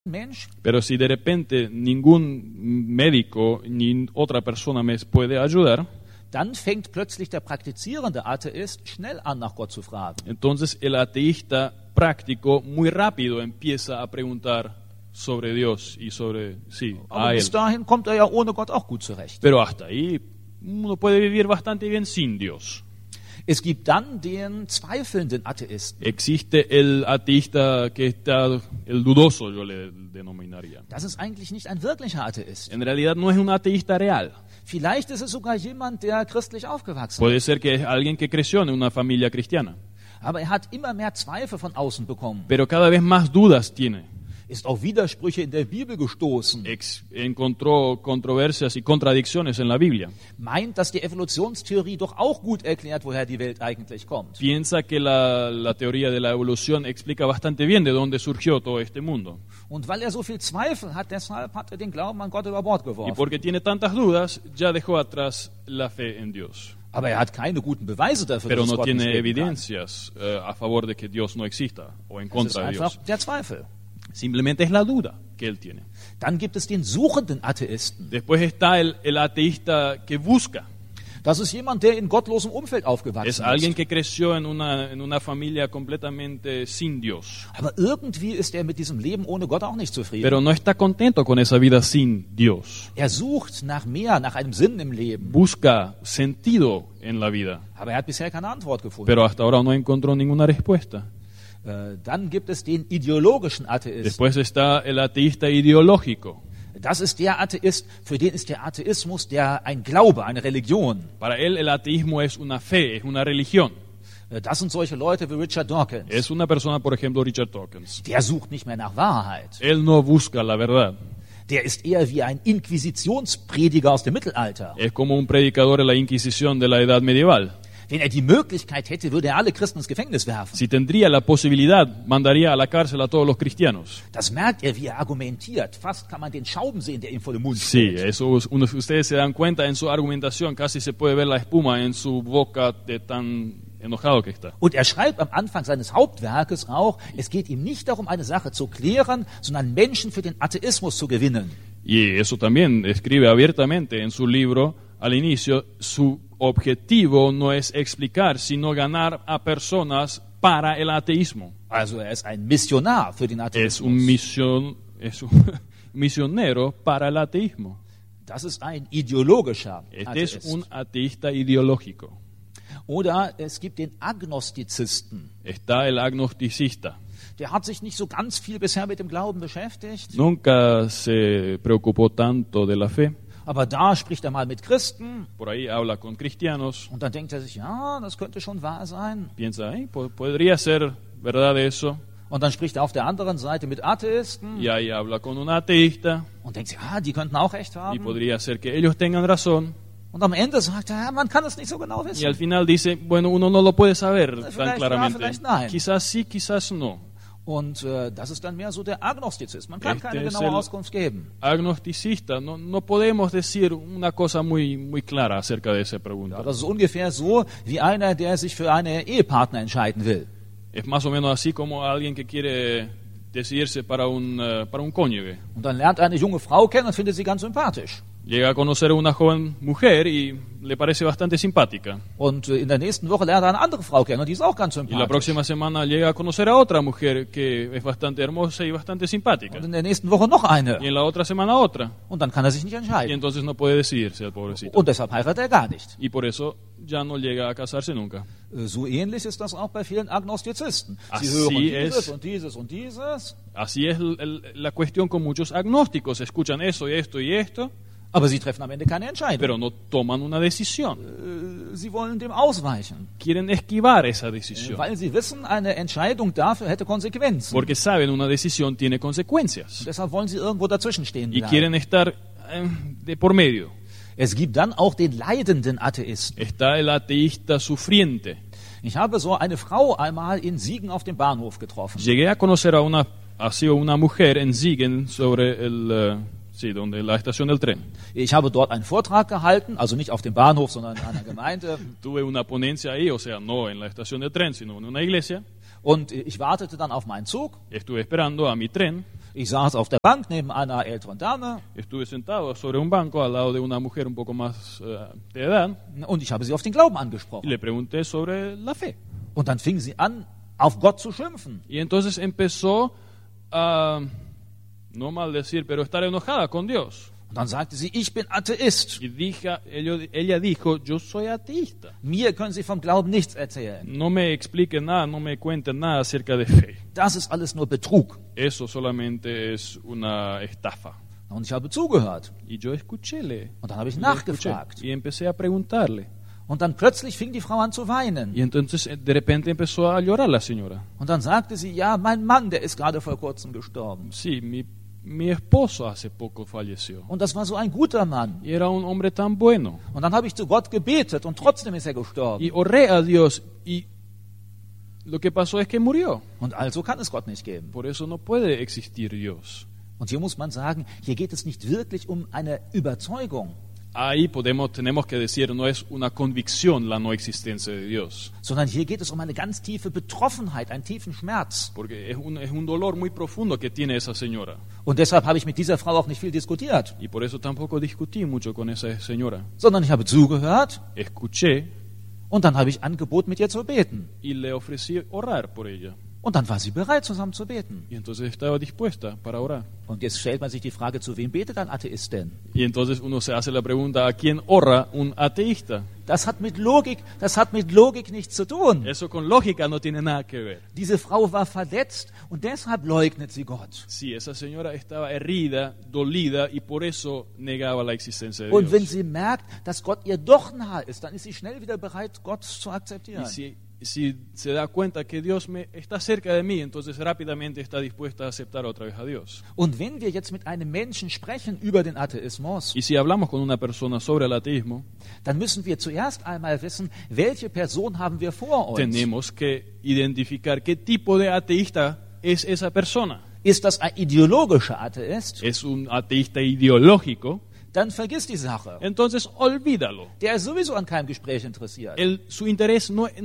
Mensch, Pero si de repente ningún médico ni otra persona me puede ayudar, dann fängt plötzlich der praktizierende Atheist schnell an, nach Gott zu fragen. entonces el ateísta práctico muy rápido empieza a preguntar sobre Dios y sobre, sí, Aber a bis Él. dahin kommt ja ohne Gott auch gut zurecht. Pero hasta ahí uno puede vivir bastante bien sin Dios. Es gibt dann den zweifelnden Atheisten. Existe el ateísta que está, el dudoso yo le denominaría. Das ist eigentlich nicht ein wirklicher Atheist. En realidad no es un ateísta real. Vielleicht ist es sogar jemand, der christlich aufgewachsen ist. Puede ser que es alguien que creció en una familia cristiana, Aber er hat immer mehr Zweifel von außen bekommen. pero cada vez más dudas tiene. Ist auf Widersprüche in der Bibel gestoßen. Encontró controversias y contradicciones en la Biblia. Meint, dass die Evolutionstheorie doch auch gut erklärt, woher die Welt eigentlich kommt. Piensa que la teoría de la evolución explica bastante bien de dónde surgió todo este mundo. Und weil er so viel Zweifel hat, deshalb hat er den Glauben an Gott über Bord Y geworfen. porque tiene tantas dudas, ya dejó atrás la fe en Dios. Aber er hat keine guten Beweise dafür, Pero dass es no Gott nicht tiene geben kann. evidencias a favor de que Dios no exista o en Es ist contra de einfach Dios. der Zweifel. Simplemente es la duda que él tiene. Dann gibt es den suchenden Atheisten. Después está el ateísta que busca. Das ist jemand, der in gottlosem Umfeld aufgewachsen Es alguien ist. que creció en una familia completamente sin Dios. Aber irgendwie ist er mit diesem Leben ohne Gott auch nicht zufrieden. Pero no está contento con esa vida sin Dios. Er sucht nach mehr, nach einem Sinn im Leben. Busca sentido en la vida. Aber er hat bisher keine Antwort gefunden. Pero hasta ahora no encontró ninguna respuesta. Dann gibt es den ideologischen Atheisten. Después está el ateísta ideológico. Das ist der Atheist, für den ist der Atheismus ein Glaube, eine Religion. Para él el ateísmo es una fe, es una religión. Das sind solche Leute wie Richard Dawkins. Es una persona, por ejemplo, Richard Dawkins. Der sucht nicht mehr nach Wahrheit. Él no busca la verdad. Der ist eher wie ein Inquisitionsprediger aus dem Mittelalter. Es como un predicador de la Inquisición de la Edad Medieval. Wenn er die Möglichkeit hätte, würde er alle Christen ins Gefängnis werfen. Si tendría la posibilidad, mandaría a la cárcel a todos los cristianos. Das merkt er, wie er argumentiert. Fast kann man den Schaum sehen, der ihm vor dem Mund Sí, steht. eso ustedes se dan cuenta en su argumentación, casi se puede ver la espuma en su boca de tan enojado que está. Und er schreibt am Anfang seines Hauptwerkes auch, es geht ihm nicht darum, eine Sache zu klären, sondern Menschen für den Atheismus zu gewinnen. Y eso también escribe abiertamente en su libro al inicio, su objetivo no es explicar, sino ganar a personas para el ateísmo. Also er ist ein Missionar für den Es Atheismus. es un misionero para el ateísmo. Das ist ein ideologischer Este es Atheist. un ateísta ideológico. Oder es gibt den Agnostizisten. Está el agnosticista. Der hat sich nicht so ganz viel bisher mit dem Glauben beschäftigt, Nunca se preocupó tanto de la fe. aber da spricht er mal mit Christen Por ahí habla con cristianos. und dann denkt er sich, ja, das könnte schon wahr sein. Piensa, podría ser verdad eso. Und dann spricht er auf der anderen Seite mit Atheisten Y ahí habla con un ateísta. und denkt sich, ja, die könnten auch recht Y haben. podría ser que ellos tengan razón. Und am Ende sagt er, ja, man kann es nicht so genau Y al wissen. final dice, bueno, uno no lo puede saber Vielleicht tan ja, claramente. vielleicht nein. Quizás sí, quizás no. Und das ist dann mehr so der Agnostizismus. Man kann Este keine es genaue el- Auskunft geben. Agnosticista, no podemos decir una cosa muy clara acerca de esa pregunta. Ja, das ist ungefähr so wie einer, der sich für einen Ehepartner entscheiden will. Es más o menos así como alguien que quiere decidirse para un cónyuge. Und dann lernt er eine junge Frau kennen und findet sie ganz sympathisch. Llega a conocer a una joven mujer y le parece bastante simpática. Und in der nächsten Woche lernt er eine andere Frau kennen und die ist auch ganz Y la sympathisch. próxima semana llega a conocer a otra mujer que es bastante hermosa y bastante simpática. Und in der nächsten Woche noch eine. Y en la otra semana otra. Und dann kann er sich nicht Y entscheiden. entonces no puede decidirse el pobrecito. Und deshalb heiratet er gar nicht. Y por eso ya no llega a casarse nunca. So ähnlich ist das auch bei vielen Agnostizisten. Sie Así hören dieses es. und dieses und dieses, Así es la cuestión con muchos agnósticos. Escuchan eso y esto y esto, aber sie treffen am Ende keine Entscheidung. pero no toman una decisión. Sie wollen dem ausweichen, Quieren esquivar esa decisión. weil sie wissen, eine Entscheidung dafür hätte Konsequenzen. Porque saben una decisión tiene consecuencias. Deshalb wollen sie irgendwo dazwischen stehen Y bleiben. quieren estar de por medio. Es gibt dann auch den leidenden Atheisten. Está el ateísta sufriente. Ich habe so eine Frau einmal in Siegen auf dem Bahnhof getroffen. Llegué a conocer a una mujer en Siegen sobre donde la estación del tren. Ich habe dort einen Vortrag gehalten, also nicht auf dem Bahnhof, sondern in einer Gemeinde. Tuve una ponencia ahí, o sea, no en la estación del tren, sino en una iglesia. Und ich wartete dann auf meinen Zug. Estuve esperando a mi tren Ich saß auf der Bank neben einer älteren Dame Estuve sentado sobre un banco al lado de una mujer un poco más de edad und ich habe sie auf den Glauben y angesprochen. le pregunté sobre la fe. Und dann fing sie an, auf Gott zu schimpfen. Y entonces empezó a, no maldecir, pero estar enojada con Dios. Und dann sagte sie, ich bin Atheist. Y ella dijo, yo soy ateísta. Mir können Sie vom Glauben nichts erzählen. No me expliquen nada, no me cuenten nada acerca de fe. Das ist alles nur Betrug. Eso solamente es una estafa. Und ich habe zugehört. Y yo escuchéle. Und dann habe ich Le nachgefragt. escuché y empecé a preguntarle. Und dann plötzlich fing die Frau an zu weinen. Y entonces de repente empezó a llorar la señora. Und dann sagte sie, ja, mein Mann, der ist gerade vor kurzem gestorben. Sí, mi esposo hace poco falleció. Und das war so ein guter Mann. Y era un hombre tan bueno. Und dann habe ich zu Gott gebetet und trotzdem ist er gestorben. Y oré a Dios y lo que pasó es que murió. Und also kann es Gott nicht geben. Por eso no puede existir Dios. Und hier muss man sagen, hier geht es nicht wirklich um eine Überzeugung, Ahí tenemos que decir, no es una convicción la no existencia de Dios, sondern hier geht es um eine ganz tiefe Betroffenheit, einen tiefen Schmerz. porque es un dolor muy profundo que tiene esa señora. Und deshalb habe ich mit dieser Frau auch nicht viel diskutiert, Y por eso tampoco discutí mucho con esa señora. sondern ich habe zugehört Escuché und dann habe ich angeboten, mit ihr zu beten. y le ofrecí orar por ella. Und dann war sie bereit, zusammen zu beten. Y entonces estaba dispuesta para orar. Und jetzt stellt man sich die Frage, zu wem betet ein Atheist denn? Y entonces uno se hace la pregunta, ¿a quién ora un ateísta? Das hat mit Logik nichts zu tun. Eso con lógica no tiene nada que ver. Diese Frau war verletzt und deshalb leugnet sie Gott. Sí, esa señora estaba herida, dolida y por eso negaba la existencia de Und wenn Dios. sie merkt, dass Gott ihr doch nahe ist, dann ist sie schnell wieder bereit, Gott zu akzeptieren. Y si se da cuenta que Dios está cerca de mí, entonces rápidamente está dispuesta a aceptar otra vez a Dios. Und wenn wir jetzt mit einem Menschen sprechen über den Atheismus, Y si hablamos con una persona sobre el ateísmo, dann müssen wir zuerst einmal wissen, welche Person haben wir vor uns. tenemos que identificar qué tipo de ateísta es esa persona. Ist das ein ideologischer Atheist? ¿Es un ateísta ideológico? Dann vergiss die Sache. Entonces olvídalo. Der ist sowieso an keinem Gespräch interessiert. Su interés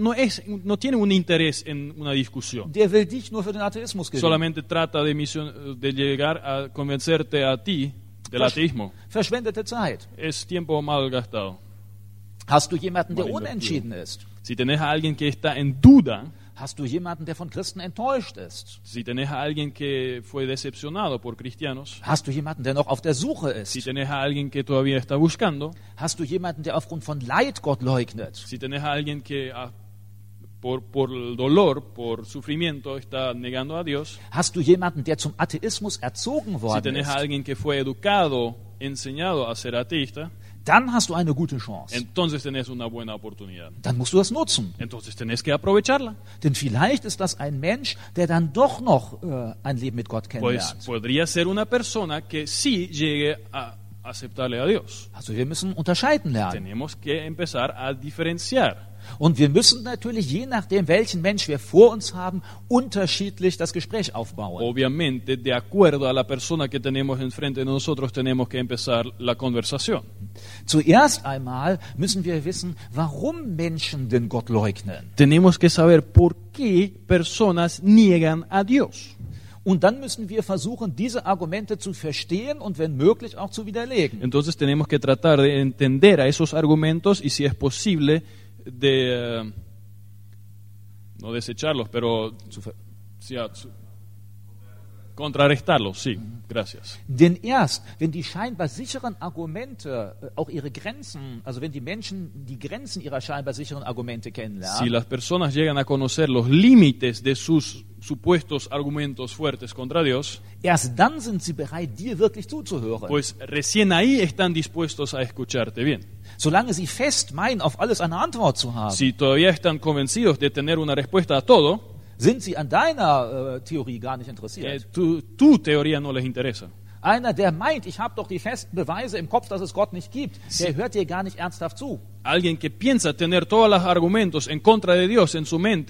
no tiene un interés en una discusión. Der will dich nur für den Atheismus gewinnen. Solamente trata de llegar a convencerte a ti del ateísmo. Verschwendete Zeit. Es tiempo mal gastado. Hast du jemanden, der Mal unentschieden ist? Si tenés a alguien que está en duda, Hast du jemanden, der von Christen enttäuscht ist? si tenés a alguien que fue decepcionado por cristianos, Hast du jemanden, der noch auf der Suche si ist? tenés a alguien que todavía está buscando, Hast du jemanden, der aufgrund von Leid Gott leugnet? si tenés a alguien que por el dolor, por sufrimiento, está negando a Dios, Hast du jemanden, der zum Atheismus erzogen si worden tenés a ist? alguien que fue educado, enseñado a ser ateísta, Dann hast du eine gute Chance. entonces tenés una buena oportunidad. Dann musst du das nutzen. Entonces tenés que aprovecharla. Denn vielleicht ist das ein Mensch, der dann doch noch ein Leben mit Gott Pues kennenlernt. podría ser una persona que sí llegue a aceptarle a Dios. Also wir müssen unterscheiden lernen. Tenemos que empezar a diferenciar. Und wir müssen natürlich, je nachdem, welchen Mensch wir vor uns haben, unterschiedlich das Gespräch aufbauen. Obviamente, de acuerdo a la persona que tenemos enfrente de nosotros, tenemos que empezar la conversación. Zuerst einmal müssen wir wissen, warum Menschen den Gott leugnen. Tenemos que saber por qué personas niegan a Dios. Und dann müssen wir versuchen, diese Argumente zu verstehen und wenn möglich auch zu widerlegen. Entonces tenemos que tratar de entender a esos argumentos y si es posible no desecharlos, pero contrarrestarlos, sí, gracias. Denn erst, wenn die scheinbar sicheren Argumente auch ihre Grenzen, also wenn die Menschen die Grenzen ihrer scheinbar sicheren Argumente Si kennenlernen, las personas llegan a conocer los límites de sus supuestos argumentos fuertes contra Dios, erst dann sind sie bereit, dir wirklich zuzuhören. pues recién ahí están dispuestos a escucharte bien. Solange sie fest meinen, auf alles eine Antwort zu haben, Si todavía están convencidos de tener una respuesta a todo, sind sie an deiner Theorie gar nicht interessiert. tu teoría no les interesa. Einer, der meint, ich habe doch die festen Beweise im Kopf, dass es Gott nicht gibt, der hört dir gar nicht ernsthaft zu. Alguien que piensa tener todos los argumentos en contra de Dios en su mente,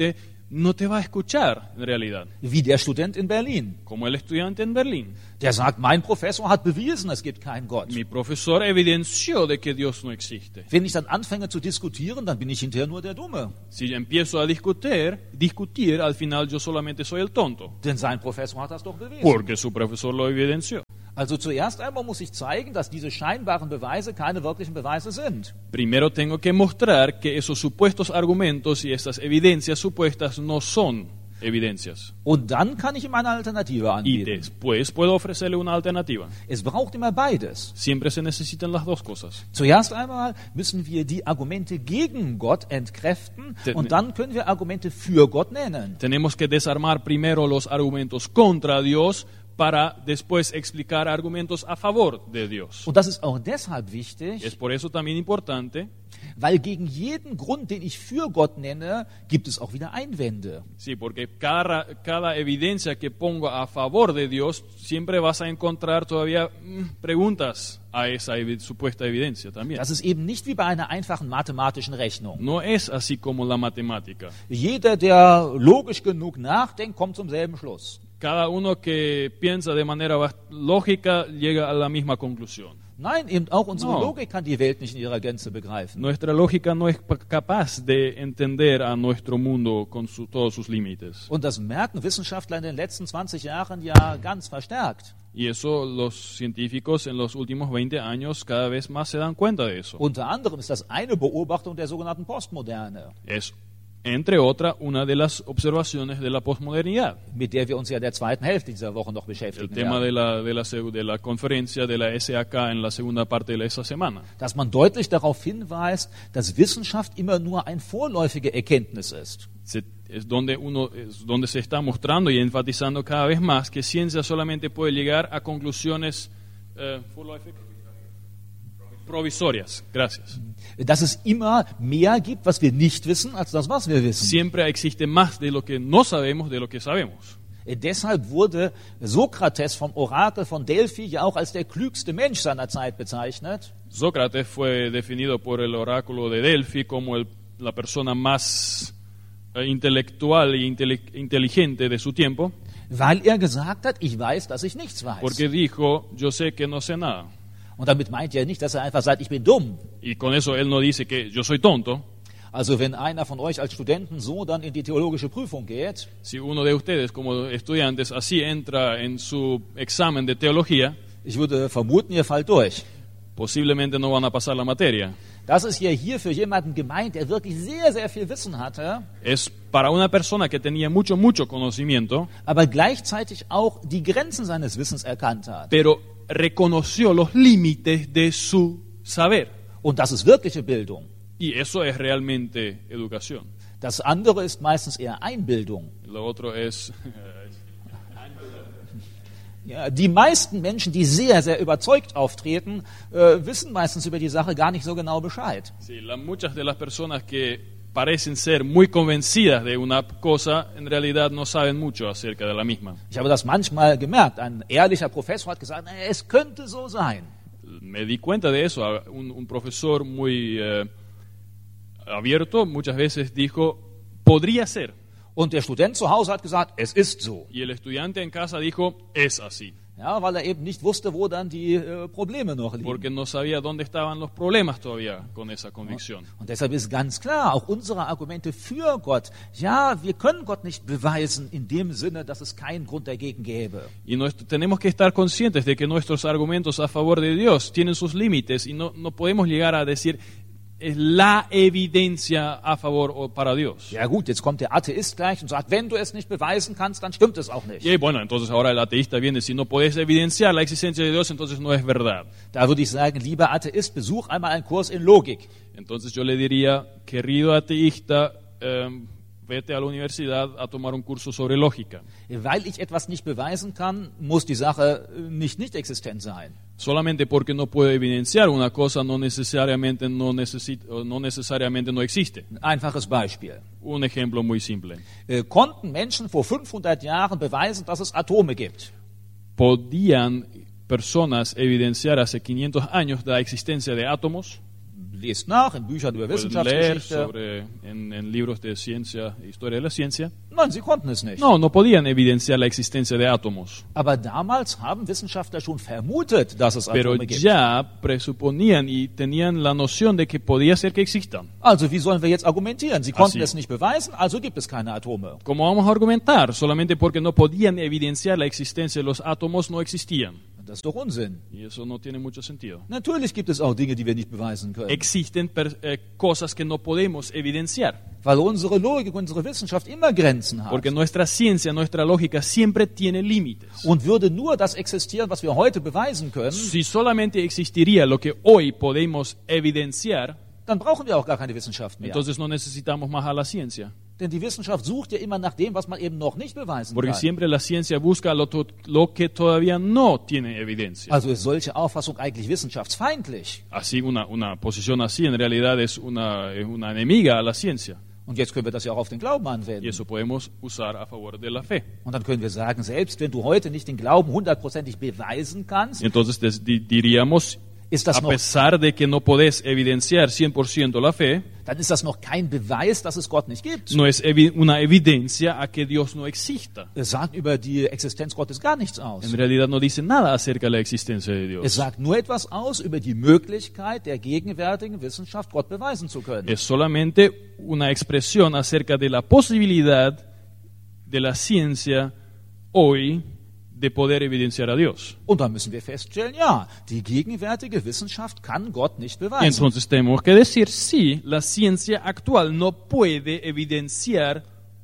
no te va a escuchar en realidad. Wie der Student in Berlin. Como el estudiante en Berlín. Der sagt, mein Professor hat bewiesen, es gibt keinen Gott. Mi profesor evidenció de que Dios no existe. Wenn ich dann anfange zu diskutieren, dann bin ich hinterher nur der Dumme. Si empiezo a discutir, al final yo solamente soy el tonto. Denn sein Professor hat das doch bewiesen. Porque su profesor lo evidenció. Also zuerst einmal muss ich zeigen, dass diese scheinbaren Beweise keine wirklichen Beweise sind. Primero tengo que mostrar que esos supuestos argumentos y esas evidencias supuestas no son evidencias. Und dann kann ich ihm eine Alternative Y anbieten. después puedo ofrecerle una alternativa. Es braucht immer beides. Siempre se necesitan las dos cosas. Zuerst einmal müssen wir die Argumente gegen Gott entkräften und dann können wir Argumente für Gott nennen. Tenemos que desarmar primero los argumentos contra Dios para después explicar argumentos a favor de Dios. Und das ist auch deshalb wichtig, Es por eso también importante, weil gegen jeden Grund, den ich für Gott nenne, gibt es auch wieder Einwände. sí, porque cada evidencia que pongo a favor de Dios, siempre vas a encontrar todavía preguntas a esa supuesta evidencia también. Das ist eben nicht wie bei einer einfachen mathematischen Rechnung. No es así como la matemática. Jeder, der logisch genug nachdenkt, kommt zum selben Schluss. Cada uno que piensa de manera lógica llega a la misma conclusión. Nein, eben auch unsere No. Logik kann die Welt nicht in ihrer Gänze begreifen. Nuestra lógica no es capaz de entender a nuestro mundo con todos sus límites. Und das merken Wissenschaftler in den letzten 20 Jahren ja ganz verstärkt. Y eso los científicos en los últimos 20 años cada vez más se dan cuenta de eso. Unter anderem ist das eine Beobachtung der sogenannten Postmoderne, Es, entre otras, una de las observaciones de la posmodernidad. mit der wir uns ja der zweiten Hälfte dieser Woche noch El beschäftigen tema werden. de la conferencia de la SAK en la segunda parte de esa semana. Dass man deutlich darauf hinweist, dass Wissenschaft immer nur eine vorläufige Erkenntnis ist. Es donde se está mostrando y enfatizando cada vez más que ciencia solamente puede llegar a conclusiones provisorias. Gracias. Dass es immer mehr gibt, was wir nicht wissen, als das, was wir wissen. Siempre existe más de lo que no sabemos de lo que sabemos. Deshalb wurde Sokrates vom Orakel von Delphi ja auch als der klügste Mensch seiner Zeit bezeichnet. Sócrates fue definido por el oráculo de Delphi como la persona más intelectual e inteligente de su tiempo, Weil er gesagt hat, ich weiß, dass ich nichts weiß. porque dijo, yo sé que no sé nada. Und damit meint er nicht, dass er einfach sagt, ich bin dumm. Y con eso él no dice que yo soy tonto. Also wenn einer von euch als Studenten so dann in die theologische Prüfung geht, Si uno de ustedes como estudiantes así entra en su examen de teología, ich würde vermuten, ihr fallt durch. posiblemente no van a pasar la materia. Das ist ja hier für jemanden gemeint, der wirklich sehr, sehr viel Wissen hatte, Es para una persona que tenía mucho conocimiento, aber gleichzeitig auch die Grenzen seines Wissens erkannt hat. pero reconoció los límites de su saber. Und das ist wirkliche Bildung. Y eso es realmente educación. Das andere ist meistens eher Einbildung. Lo otro es... Ja, die meisten Menschen, die sehr, sehr überzeugt auftreten, wissen meistens über die Sache gar nicht so genau Bescheid. Sí, muchas de las personas que parecen ser muy convencidas de una cosa, en realidad no saben mucho acerca de la misma. Ich habe das manchmal gemerkt. Ein ehrlicher Professor hat gesagt, es könnte so sein. Me di cuenta de eso. Un profesor muy abierto muchas veces dijo, podría ser. Und der Student zu Hause hat gesagt, es ist so. Y el estudiante en casa dijo, es así. Ja, weil er eben nicht wusste, wo dann die Probleme noch liegen. Porque no sabía dónde estaban los problemas todavía con esa convicción. Und deshalb ist ganz klar, auch unsere Argumente für Gott, ja, wir können Gott nicht beweisen in dem Sinne, dass es keinen Grund dagegen gäbe. Y tenemos que estar conscientes de que nuestros argumentos a favor de Dios tienen sus límites y no podemos llegar a decir es la evidencia a favor o para Dios. Ja gut, jetzt kommt der Atheist gleich und sagt, wenn du es nicht beweisen kannst, dann stimmt es auch nicht. Y bueno, entonces ahora el ateísta viene, si no puedes evidenciar la existencia de Dios, entonces no es verdad. Da würde ich sagen, lieber Atheist, besuch einmal einen Kurs in Logik. Entonces yo le diría, querido ateísta, vete a la universidad a tomar un curso sobre lógica. Weil ich etwas nicht beweisen kann, muss die Sache nicht existent sein. Solamente porque no puedo evidenciar una cosa no necesariamente no existe. Ein einfaches Beispiel. Un ejemplo muy simple. Konnten Menschen vor 500 Jahren beweisen, dass es Atome gibt? ¿Podían personas evidenciar hace 500 años la existencia de átomos? lest nach in Büchern über Pueden leer Wissenschaftsgeschichte. en libros de ciencia, historia de la ciencia. Nein, sie konnten es nicht. No podían evidenciar la existencia de átomos. Aber damals haben Wissenschaftler schon vermutet, dass es Pero Atome gibt. ya presuponían y tenían la noción de que podía ser que existan. Also wie sollen wir jetzt argumentieren? Sie konnten Así. es nicht beweisen, also gibt es keine Atome. ¿Cómo vamos a argumentar? Solamente porque no podían evidenciar la existencia de los átomos no existían. Das ist doch Unsinn. Y eso no tiene mucho sentido. Natürlich gibt es auch Dinge, die wir nicht beweisen können. Existen cosas que no podemos evidenciar. Weil unsere Logik, unsere Wissenschaft immer Grenzen hat. Porque nuestra ciencia, nuestra lógica siempre tiene límites. Und würde nur das existieren, was wir heute beweisen können, Si solamente existiría lo que hoy podemos evidenciar, dann brauchen wir auch gar keine Wissenschaft mehr. entonces no necesitamos más a la ciencia. Denn die Wissenschaft sucht ja immer nach dem, was man eben noch nicht beweisen Porque kann. siempre la ciencia busca lo que todavía no tiene evidencia. Also ist solche Auffassung eigentlich wissenschaftsfeindlich. Así, una posición así en realidad es una enemiga a la ciencia. Und jetzt können wir das ja auch auf den Glauben Y anwenden. eso podemos usar a favor de la fe. Und dann können wir sagen, selbst wenn du heute nicht den Glauben hundertprozentig beweisen kannst, Y entonces diríamos, ist das a noch, pesar de que no podés evidenciar 100% la fe, dann ist das noch kein Beweis, dass es Gott nicht gibt. no es una evidencia a que Dios no exista. Es sagt über die Existenz Gottes gar nichts aus. En realidad no dice nada acerca de la existencia de Es Dios. sagt nur etwas aus über die Möglichkeit der gegenwärtigen Wissenschaft, Gott beweisen zu können. Es solamente una expresión acerca de la posibilidad de la ciencia hoy de poder evidenciar a Dios. Und dann müssen wir feststellen, ja, die gegenwärtige Wissenschaft kann Gott nicht Y beweisen. entonces tenemos que decir, sí, la ciencia actual no puede evidenciar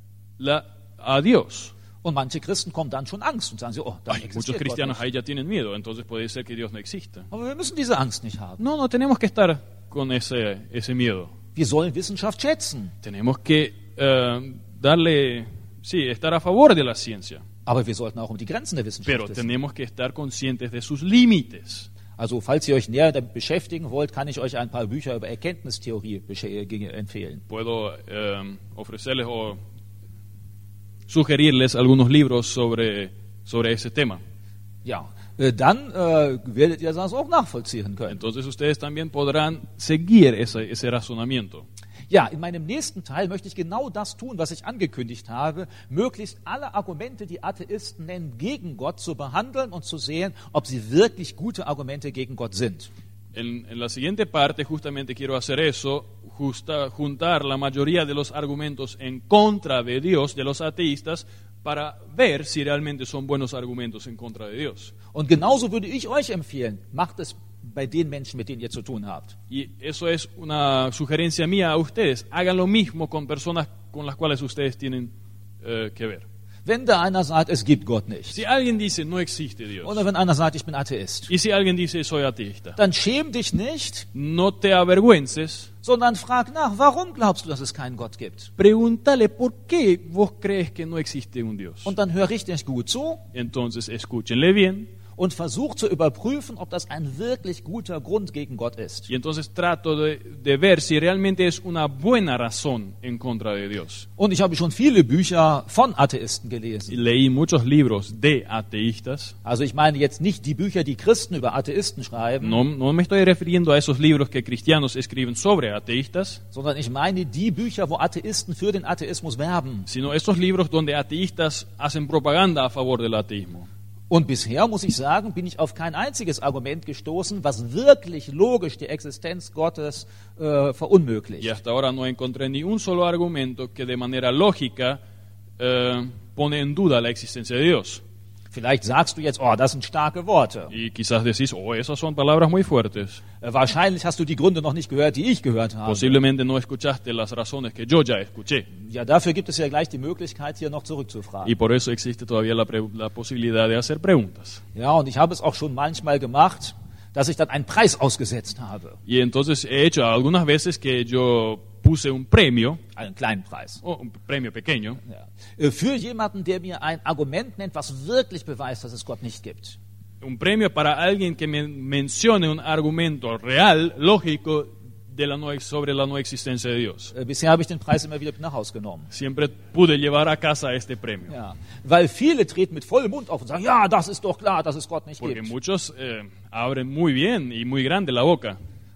a Dios. Und manche Christen kommen dann schon Angst und sagen, oh, dann Ay, muchos existiert Gott cristianos nicht. ahí ya tienen miedo, entonces puede ser que Dios no exista. Aber wir müssen diese Angst nicht haben. No tenemos que estar con ese miedo. Wir sollen Wissenschaft schätzen. Tenemos que estar a favor de la ciencia. Aber wir sollten auch um die Grenzen der Wissenschaft Pero wissen. tenemos que estar conscientes de sus límites. Also falls ihr euch näher damit beschäftigen wollt, kann ich euch ein paar Bücher über Erkenntnistheorie empfehlen. Puedo ofrecerles o sugerirles algunos libros sobre ese tema. Ja, dann werdet ihr das auch nachvollziehen können. Entonces ustedes también podrán seguir ese razonamiento. Ja, in meinem nächsten Teil möchte ich genau das tun, was ich angekündigt habe, möglichst alle Argumente, die Atheisten nennen, gegen Gott zu behandeln und zu sehen, ob sie wirklich gute Argumente gegen Gott sind. En la siguiente parte justamente quiero hacer eso, juntar la mayoría de los argumentos en contra de Dios, de los ateístas, para ver si realmente son buenos argumentos en contra de Dios. Und genauso würde ich euch empfehlen, macht es bei den Menschen, mit denen ihr zu tun habt. Y eso es una sugerencia mía a ustedes. Hagan lo mismo con personas con las cuales ustedes tienen que ver. Wenn da einer sagt, es gibt Gott nicht, Si alguien dice no existe Dios, oder wenn einer sagt, ich bin Atheist, y si alguien dice soy ateísta, dann schäm dich nicht, no te avergüences, sondern frag nach, warum glaubst du, dass es keinen Gott gibt? pregúntale por qué vos crees que no existe un Dios. Und dann hör richtig gut zu Entonces escúchenle bien. und versuch zu überprüfen, ob das ein wirklich guter Grund gegen Gott ist. Y entonces trato de ver si realmente es una buena razón en contra de Dios. Und ich habe schon viele Bücher von Atheisten Y gelesen. leí muchos libros de ateístas. Also ich meine jetzt nicht die Bücher, die Christen über Atheisten schreiben, No me estoy refiriendo a esos libros que cristianos escriben sobre ateístas, sondern ich meine die Bücher, wo Atheisten für den Atheismus werben. sino esos libros donde ateístas hacen propaganda a favor del ateísmo. Und bisher, muss ich sagen, bin ich auf kein einziges Argument gestoßen, was wirklich logisch die Existenz Gottes verunmöglicht. Y hasta ahora no encontré ni un solo argumento que de manera lógica pone en duda la existencia de Dios. Vielleicht sagst du jetzt, oh, das sind starke Worte. Y quizás decís, esas son palabras muy fuertes. Wahrscheinlich hast du die Gründe noch nicht gehört, die ich gehört habe. Posiblemente no escuchaste las razones que yo ya escuché. Ja, dafür gibt es ja gleich die Möglichkeit, hier noch zurückzufragen. Y por eso existe todavía la posibilidad de hacer preguntas. Ja, und ich habe es auch schon manchmal gemacht, dass ich dann einen Preis ausgesetzt habe. Y entonces he hecho algunas veces que yo puse un premio, Einen kleinen Preis. un premio pequeño, Ja. Für jemanden, der mir ein Argument nennt, was wirklich beweist, dass es Gott nicht gibt. un premio para alguien que me mencione un argumento real, lógico, sobre la no existencia de Dios. Bisher habe ich den Preis immer wieder nach Hause genommen. Siempre pude llevar a casa este premio. Ja. Weil viele treten mit vollem Mund auf und sagen, ja, das ist doch klar, dass es Gott nicht Porque gibt. muchos abren muy bien y muy grande la boca.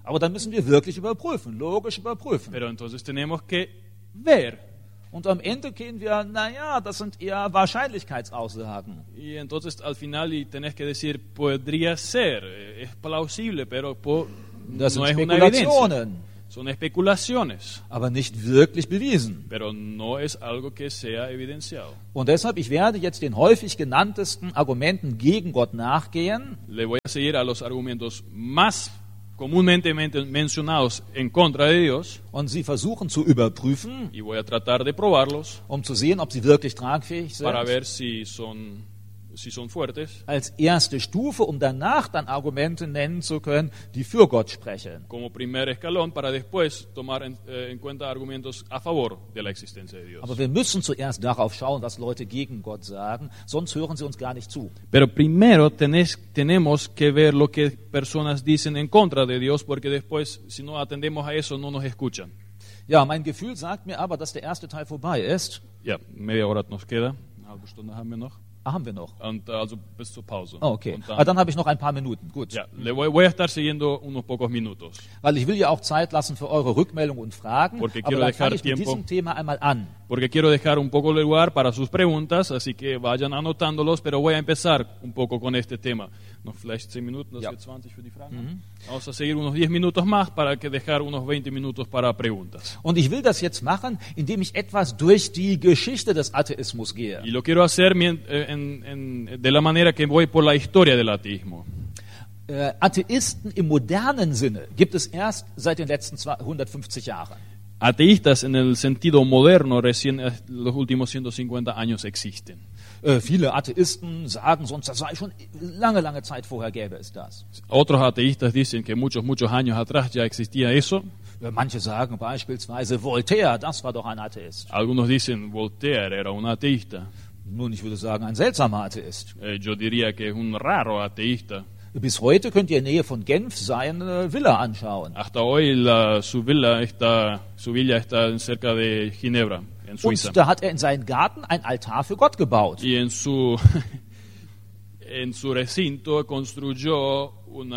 Aber dann müssen wir wirklich überprüfen, logisch überprüfen. Pero entonces tenemos que ver. Und am Ende gehen wir, naja, das sind eher Wahrscheinlichkeitsaussagen. Y entonces al final y tenés que decir, podría ser, es plausible, pero Das no sind es una evidencia. Spekulationen, Son especulaciones, aber nicht wirklich bewiesen. pero no es algo que sea evidenciado. Und deshalb, ich werde jetzt den häufig genanntesten Argumenten gegen Gott nachgehen. Le voy a seguir a los argumentos más comúnmente mencionados en contra de Dios Und sie versuchen zu überprüfen, y voy a tratar de probarlos um zu sehen, ob sie wirklich tragfähig para sind. ver si son fuertes. Als erste Stufe, um danach dann Argumente nennen zu können, die für Gott sprechen. Como primer escalón para después tomar en cuenta argumentos a favor de la existencia de Dios. Aber wir müssen zuerst darauf schauen, was Leute gegen Gott sagen, sonst hören sie uns gar nicht zu. Pero primero tenemos que ver lo que personas dicen en contra de Dios, porque después, si no atendemos a eso, no nos escuchan. Ja, mein Gefühl sagt mir aber, dass der erste Teil vorbei ist. Ja, media hora nos queda, eine halbe Stunde haben wir noch. Haben wir noch. Und, also bis zur Pause. Oh, okay. Und Dann habe ich noch ein paar Minuten. Gut. ja, voy a estar siguiendo unos pocos minutos. Weil ich will ja auch Zeit lassen für eure Rückmeldungen und Fragen. Porque Aber quiero dann dejar fange ich mit tiempo. diesem Thema einmal an. Porque quiero dejar un poco de lugar para sus preguntas, así que vayan anotándolos, pero voy a empezar un poco con este tema. Noch vielleicht 10 Minuten, das Ja. wird 20 für die Fragen. Vamos a seguir unos 10 minutos más para que dejar unos 20 minutos para preguntas. Und ich will das jetzt machen, indem ich etwas durch die Geschichte des Atheismus gehe. Y lo quiero hacer de la manera que voy por la historia del ateísmo. Atheisten im modernen Sinne gibt es erst seit den letzten 150 Jahren. Ateístas en el sentido moderno recién los últimos 150 años existen. Viele Atheisten sagen sonst, das sei schon lange Zeit vorher gäbe es das. Otros ateístas dicen que muchos años atrás ya existía eso. Manche sagen beispielsweise Voltaire, das war doch ein Atheist. Algunos dicen Voltaire era un ateísta. Nun, ich würde sagen, ein seltsamer Atheist. Yo diría que es un raro ateísta. Bis heute könnt ihr in der Nähe von Genf seine Villa anschauen. Hasta hoy su villa está cerca de Ginebra, en Suiza. Und da hat er in seinen Garten ein Altar für Gott gebaut. Y en su recinto construyó un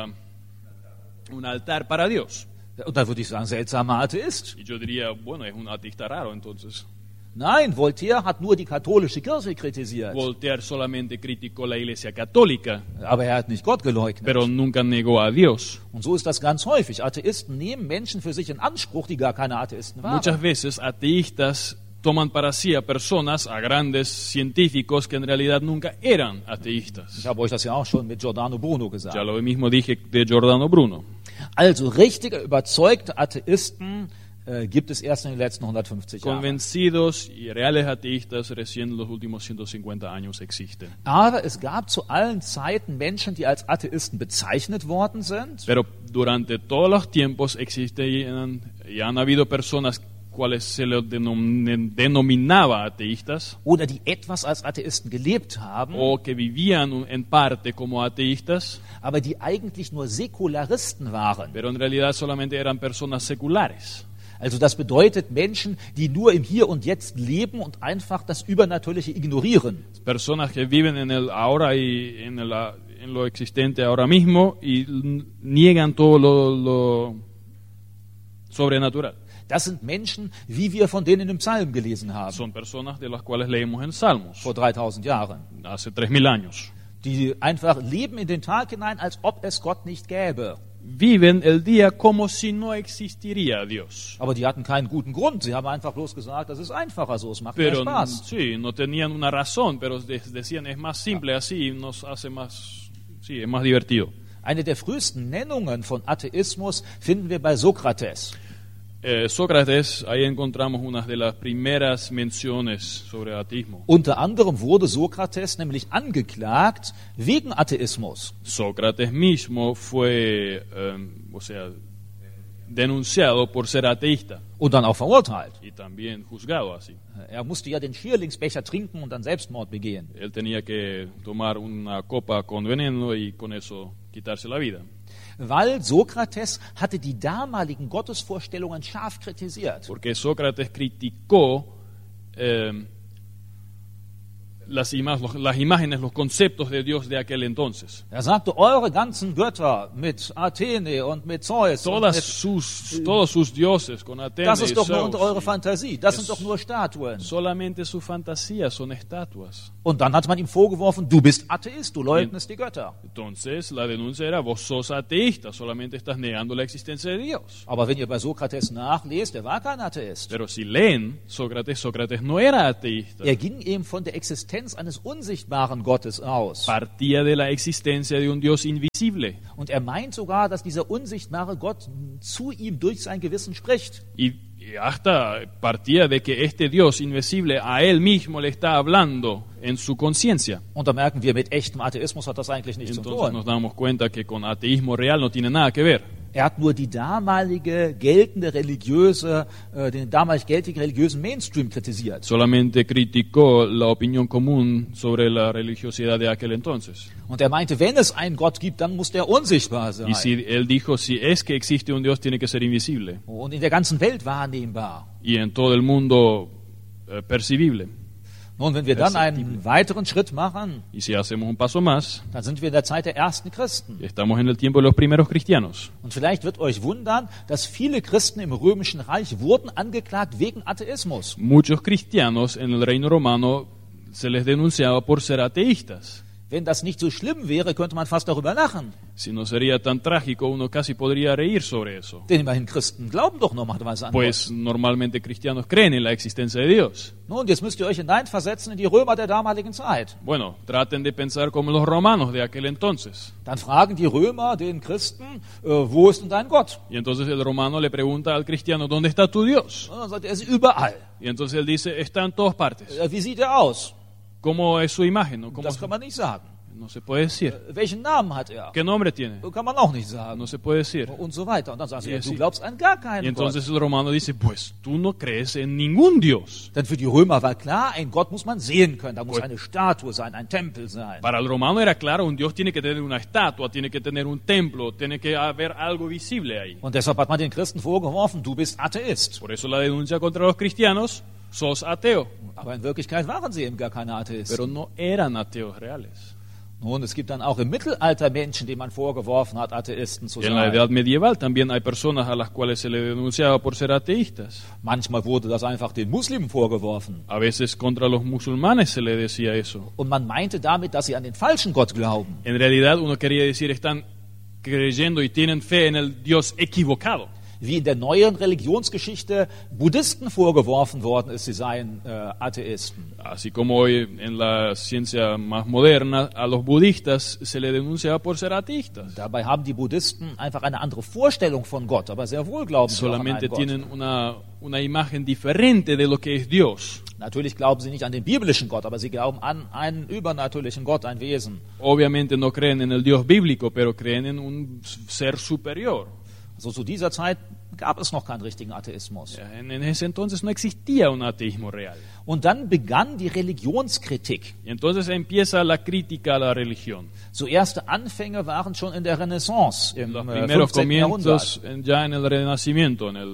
altar para Dios. Und da würde ich sagen, seltsamer Atheist. Y yo diría, bueno, es un ateísta raro entonces. Nein, Voltaire hat nur die katholische Kirche kritisiert. Voltaire solamente criticó la Iglesia Católica, Aber er hat nicht Gott geleugnet. pero nunca negó a Dios. Und so ist das ganz häufig. Atheisten nehmen Menschen für sich in Anspruch, die gar keine Atheisten Muchas waren. veces ateístas toman para sí a personas, a grandes científicos que en realidad nunca eran ateístas. Ich habe euch das ja auch schon mit Giordano Bruno gesagt. Ya lo mismo dije de Giordano Bruno. Also richtige, überzeugte Atheisten gibt es erst in den letzten 150 Jahren. Convencidos y reales ateístas recién en los últimos 150 años existen. Aber es gab zu allen Zeiten Menschen, die als Atheisten bezeichnet worden sind. Pero durante todos los tiempos existen y han habido personas cuales se les denominaba ateístas Oder die etwas als Atheisten gelebt haben, o que vivían en parte como ateístas, aber die eigentlich nur Säkularisten waren. pero en realidad solamente eran personas seculares. Also das bedeutet Menschen, die nur im Hier und Jetzt leben und einfach das Übernatürliche ignorieren. Personas que viven en el ahora y en lo existente ahora mismo y niegan todo lo sobrenatural. Das sind Menschen, wie wir von denen im Psalm gelesen haben, Son personas de las cuales leemos en Salmos vor 3000 Jahren. hace 3000 años. Die einfach leben in den Tag hinein, als ob es Gott nicht gäbe. Viven el día como si no existiría Dios. Aber die hatten keinen guten Grund. Sie haben einfach bloß gesagt, das ist einfacher so, es macht mehr Pero Spaß. sí, no tenían una razón, pero decían es más simple así, nos hace más, sí, es más divertido. Eine der frühesten Nennungen von Atheismus finden wir bei Sokrates. Sócrates, ahí encontramos una de las primeras menciones sobre ateísmo. Unter anderem wurde Sokrates nämlich angeklagt wegen Atheismus. Sócrates mismo fue, denunciado por ser ateísta Und dann auch verurteilt. y también juzgado así. Er musste ja den Schierlingsbecher trinken und dann Selbstmord begehen. Él tenía que tomar una copa con veneno y con eso quitarse la vida. Weil Sokrates hatte die damaligen Gottesvorstellungen scharf kritisiert. Porque Sócrates criticó las imágenes, los conceptos de Dios de aquel entonces. Er sagte, eure ganzen Götter mit Athene und mit Zeus, und mit, Todos sus dioses con Atenas das y ist doch nur unter eure Zeus. Fantasie, das sind doch nur Statuen. Solamente su fantasía son estatuas. Und dann hat man ihm vorgeworfen, du bist Atheist, du leugnest die Götter. Entonces la denuncia era, vos sos ateísta, solamente estás negando la existencia de Dios. Aber wenn ihr bei Sokrates nachlest, er war kein Atheist. Pero si leen Sócrates no era ateísta. Er ging eben von der Existenz eines unsichtbaren Gottes aus. Partía de la existencia de un Dios invisible. Und er meint sogar, dass dieser unsichtbare Gott zu ihm durch sein Gewissen spricht. Y hasta partía de que este Dios invisible a él mismo le está hablando en su conciencia. Und da merken wir, mit echtem Atheismus hat das eigentlich nichts zu Entonces tun. nos damos cuenta que con ateísmo real no tiene nada que ver. Er hat nur die damalig geltigen religiösen Mainstream kritisiert. Solamente criticó la opinión común sobre la religiosidad de aquel entonces. Und er meinte, wenn es einen Gott gibt, dann muss der unsichtbar sein. Y él dijo, si es que existe un Dios, tiene que ser invisible. Und in der ganzen Welt wahrnehmbar. Y en todo el mundo percibible. Nun, wenn wir dann einen weiteren Schritt machen, Y si hacemos un paso más, dann sind wir in der Zeit der ersten Christen. estamos en el tiempo de los primeros cristianos. Und vielleicht wird euch wundern, dass viele Christen im Römischen Reich wurden angeklagt wegen Atheismus. Muchos cristianos en el reino romano se les denunciaba por ser ateístas. Wenn das nicht so schlimm wäre, könnte man fast darüber lachen. Si no sería tan trágico, uno casi podría reír sobre eso. Denn immerhin Christen glauben doch normalerweise an Pues Gott. normalmente cristianos creen en la existencia de Dios. Nun, jetzt müsst ihr euch hineinversetzen in die Römer der damaligen Zeit. Bueno, traten de pensar como los romanos de aquel entonces. Dann fragen die Römer den Christen, wo ist denn dein Gott? Y entonces el romano le pregunta al cristiano, ¿dónde está tu Dios? Und dann sagt er, ist überall. Y entonces él dice, está en todas partes. Wie sieht er aus? ¿Cómo es su imagen? ¿No? Das kann man nicht sagen. No se puede decir. Welchen Namen hat er? ¿Qué nombre tiene? Kann man auch nicht sagen. No se puede decir. Und so weiter. Und dann sagst du, Ja, du sí. glaubst an gar Y keinen entonces Gott. el romano dice, pues tú no crees en ningún Dios. Denn für die Römer war klar, ein Gott muss man sehen können. Da muss eine Statue sein, ein Tempel sein. Para el romano era claro, un Dios tiene que tener una estatua, tiene que tener un templo, tiene que haber algo visible ahí. Und deshalb hat man den Christen vorgeworfen, du bist Atheist. Por eso la denuncia contra los cristianos, sos ateo. Aber in Wirklichkeit waren sie eben gar keine Atheisten. Pero no eran ateos reales. Nun, es gibt dann auch im Mittelalter Menschen, denen man vorgeworfen hat, Atheisten zu Y en la sein. edad medieval también hay personas a las cuales se le denunciaba por ser ateístas. Manchmal wurde das einfach den Muslimen vorgeworfen. A veces contra los musulmanes se le decía eso. Und man meinte damit, dass sie an den falschen Gott glauben. En realidad uno quería decir, están creyendo y tienen fe en el Dios equivocado. Wie in der neueren Religionsgeschichte Buddhisten vorgeworfen worden ist, sie seien Atheisten. Así como hoy en la ciencia más moderna a los budistas se le denunciaba por ser ateístas. Dabei haben die Buddhisten einfach eine andere Vorstellung von Gott, aber sehr wohl glauben sie auch an Solamente einen Gott. tienen una imagen diferente de lo que es Dios. Natürlich glauben sie nicht an den biblischen Gott, aber sie glauben an einen übernatürlichen Gott, ein Wesen. Obviamente no creen en el Dios bíblico, pero creen en un ser superior. Also zu dieser Zeit gab es noch keinen richtigen Atheismus. En ese entonces no existía un ateísmo real. Und dann begann die Religionskritik. Y entonces empieza la crítica a la religión. So erste Anfänge waren schon in der Renaissance im Los primeros 15. Jahrhundert. comienzos ya en el Renacimiento, en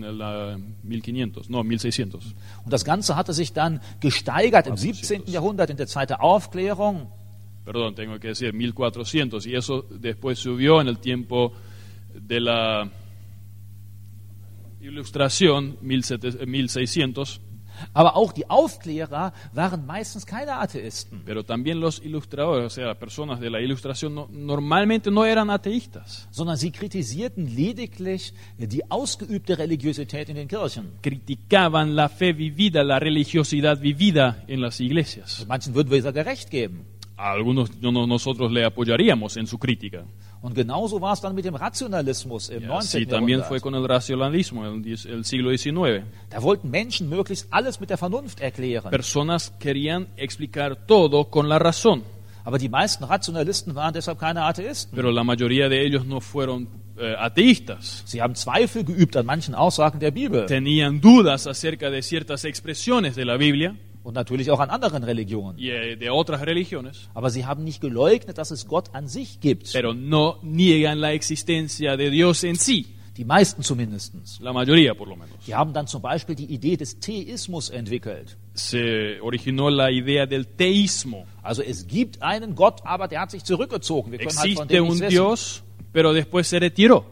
el 1500, no, 1600. Und das Ganze hatte sich dann gesteigert im 17. Jahrhundert, in der Zeit der Aufklärung. Perdón, tengo que decir 1400. Y eso después subió en el tiempo de la Ilustración, 1600. Aber auch die Aufklärer waren meistens keine Atheisten. Pero también los ilustradores, o sea, personas de la Ilustración, normalmente no eran ateístas. Sondern sie kritisierten lediglich die ausgeübte Religiosität in den Kirchen. Criticaban la fe vivida, la religiosidad vivida en las iglesias. Manchen würden wir sogar recht geben. A algunos nosotros le apoyaríamos en su crítica. Und genauso war es dann mit dem Rationalismus im Y 19. así también fue Jahrhundert. con el racionalismo en el siglo XIX. Da wollten Menschen möglichst alles mit der Vernunft erklären. Personas querían explicar todo con la razón, Aber die meisten Rationalisten waren deshalb keine Atheisten. pero la mayoría de ellos no fueron ateístas. Sie haben Zweifel geübt an manchen Aussagen der Bibel Tenían dudas acerca de ciertas expresiones de la Biblia und natürlich auch an anderen Religionen. y de otras religiones, Aber sie haben nicht geleugnet, dass es Gott an sich gibt. pero no niegan la existencia de Dios en sí. Die meisten zumindest. la mayoría por lo menos. Die haben dann zum Beispiel die Idee des Theismus entwickelt. Se originó la idea del teísmo. Also es gibt einen Gott, aber der hat sich zurückgezogen. Wir können halt von Existe dem un nichts wissen. Dios, pero después se retiró.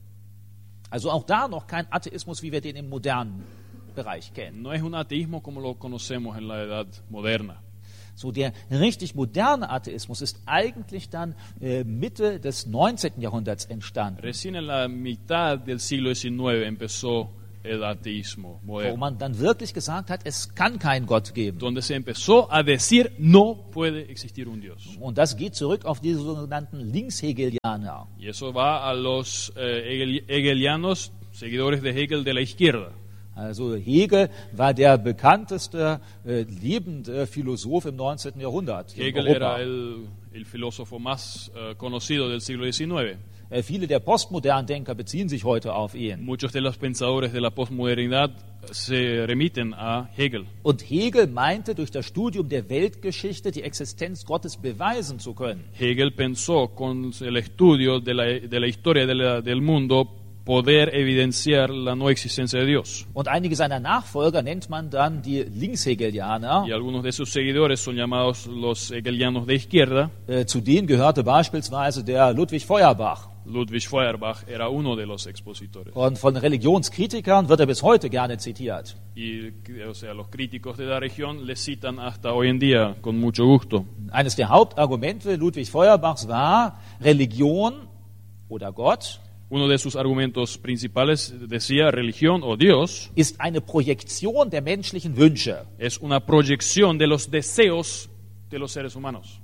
Also auch da noch kein Atheismus, wie wir den im modernen Bereich kennen. No es un ateísmo como lo conocemos en la edad moderna. So der richtig moderne Atheismus ist eigentlich dann Mitte des 19. Jahrhunderts entstanden, Recién en la mitad del siglo XIX empezó el ateísmo wo moderno, man dann wirklich gesagt hat, es kann keinen Gott geben. donde se empezó a decir no puede existir un Dios. Und das geht zurück auf diese sogenannten Linkshegelianer. Y eso va a los hegelianos, seguidores de Hegel de la izquierda. Also Hegel war der bekannteste lebende Philosoph im 19. Jahrhundert in Hegel Europa. era el filósofo más conocido del siglo XIX. Viele der postmodernen Denker beziehen sich heute auf ihn. Muchos de los pensadores de la posmodernidad se remiten a Hegel. Und Hegel meinte, durch das Studium der Weltgeschichte die Existenz Gottes beweisen zu können. Hegel pensó con el estudio de la historia del mundo poder evidenciar la no existencia de Dios. Und einige seiner Nachfolger nennt man dann die Linkshegelianer. Y algunos de sus seguidores son llamados los hegelianos de izquierda. Zu denen gehörte beispielsweise der Ludwig Feuerbach. Ludwig Feuerbach era uno de los expositores. Und von Religionskritikern wird er bis heute gerne zitiert. Y, o sea, los críticos de la región le citan hasta hoy en día con mucho gusto. Eines der Hauptargumente Ludwig Feuerbachs war, Religion oder Gott Uno de sus argumentos principales decía religión o Dios ist eine Projektion der menschlichen Wünsche. es una proyección de los deseos de los seres humanos.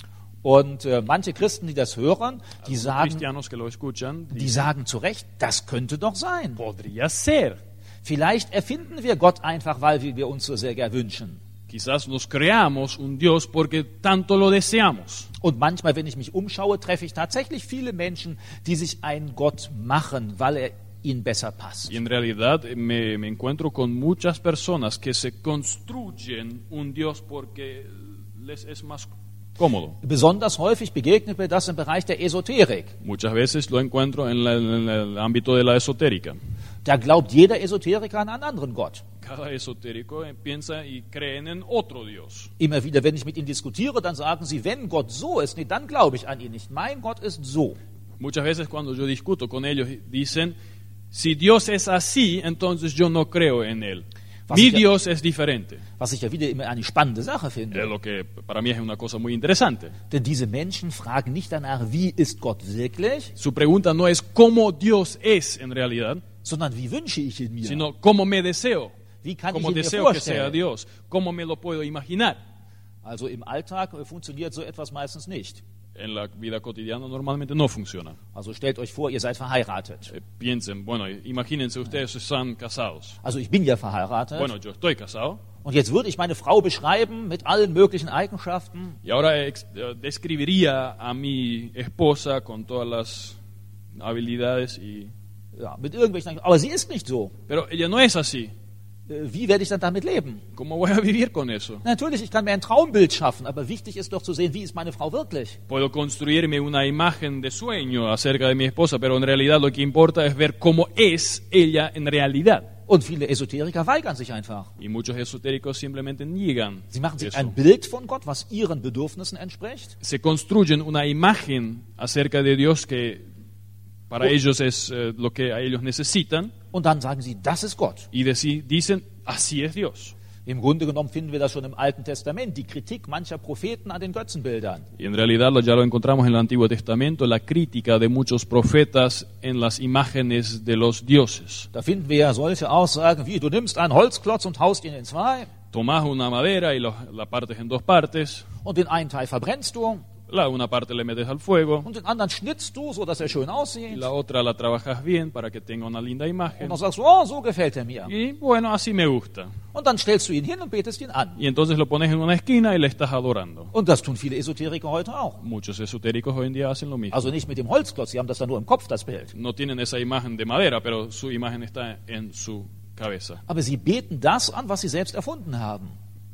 Und manche Christen, die das hören, die Los sagen, cristianos que lo escuchan die sagen zu Recht, das könnte doch sein. podría ser. Vielleicht erfinden wir Gott einfach, weil wir uns so sehr gern wünschen. Quizás nos creamos un Dios porque tanto lo deseamos. Und manchmal, wenn ich mich umschaue, treffe ich tatsächlich viele Menschen, die sich einen Gott machen, weil er ihnen besser passt. Y en realidad me encuentro con muchas personas que se construyen un Dios porque les es más cómodo. Besonders häufig begegnet mir das im Bereich der Esoterik. Muchas veces lo encuentro en el ámbito de la esotérica. Da glaubt jeder Esoteriker an einen anderen Gott. Cada esotérico piensa y cree en otro Dios. Immer wieder, wenn ich mit ihnen diskutiere, dann sagen sie, wenn Gott so ist, nee, dann glaube ich an ihn nicht. Mein Gott ist so. Muchas veces cuando yo discuto con ellos dicen, si Dios es así, entonces yo no creo en él. Mi Dios es diferente. Was ich ja wieder immer eine spannende Sache finde. Lo que para mí es una cosa muy interesante. Denn diese Menschen fragen nicht danach, wie ist Gott wirklich, Su pregunta no es cómo Dios es en realidad, sondern wie wünsche ich ihn mir? sino cómo me deseo. Wie kann Cómo ich ihn mir deseo que sea vorstellen? Dios. Cómo me lo puedo imaginar. Also im Alltag funktioniert so etwas meistens nicht. En la vida cotidiana normalmente no funciona. Also stellt euch vor, ihr seid verheiratet. Piensen, bueno, imagínense ustedes están casados. Also ich bin ja verheiratet. Bueno, yo estoy casado. Und jetzt würde ich meine Frau beschreiben mit allen möglichen Eigenschaften. Y ahora describiría a mi esposa con todas las habilidades y... Ja, mit irgendwelchen. Aber sie ist nicht so. Pero ella no es así. Wie werde ich dann damit leben? ¿Cómo voy a vivir con eso? Natürlich, ich kann mir ein Traumbild schaffen, aber wichtig ist doch zu sehen, wie ist meine Frau wirklich. Puedo construirme una imagen de sueño acerca de mi esposa, pero en realidad lo que importa es ver cómo es ella en realidad. Und viele Esoteriker weigern sich einfach. Y muchos esotéricos simplemente niegan Sie machen sich eso. ein Bild von Gott, was ihren Bedürfnissen entspricht. Se construyen una imagen acerca de Dios que para ellos es lo que a ellos necesitan Und dann sagen sie, das ist Gott. y dicen, así es Dios. Im Grunde genommen finden wir das schon im Alten Testament, die Kritik mancher Propheten an den Götzenbildern. Y en realidad ya lo encontramos en el Antiguo Testamento, la crítica de muchos profetas en las imágenes de los dioses. Da finden wir ja solche Aussagen wie, du nimmst einen Holzklotz und haust ihn in zwei Tomás una madera y la partes en dos partes, und den einen Teil verbrennst du una parte le metes al fuego und den anderen schnitzt du, sodass er schön y aussieht. la otra la trabajas bien para que tenga una linda Und imagen. dann sagst du, oh, so gefällt er mir. Y bueno, así me gusta. Und dann stellst du ihn hin und betest ihn an. Y entonces lo pones en una esquina y le estás adorando. Und das tun viele Esoteriker heute auch. Muchos esotéricos hoy en día hacen lo mismo. Also nicht mit dem Holzklotz, sie haben das dann nur im Kopf, das Bild. No tienen esa imagen de madera, pero su imagen está en su cabeza. Aber sie beten das an, was sie selbst erfunden haben.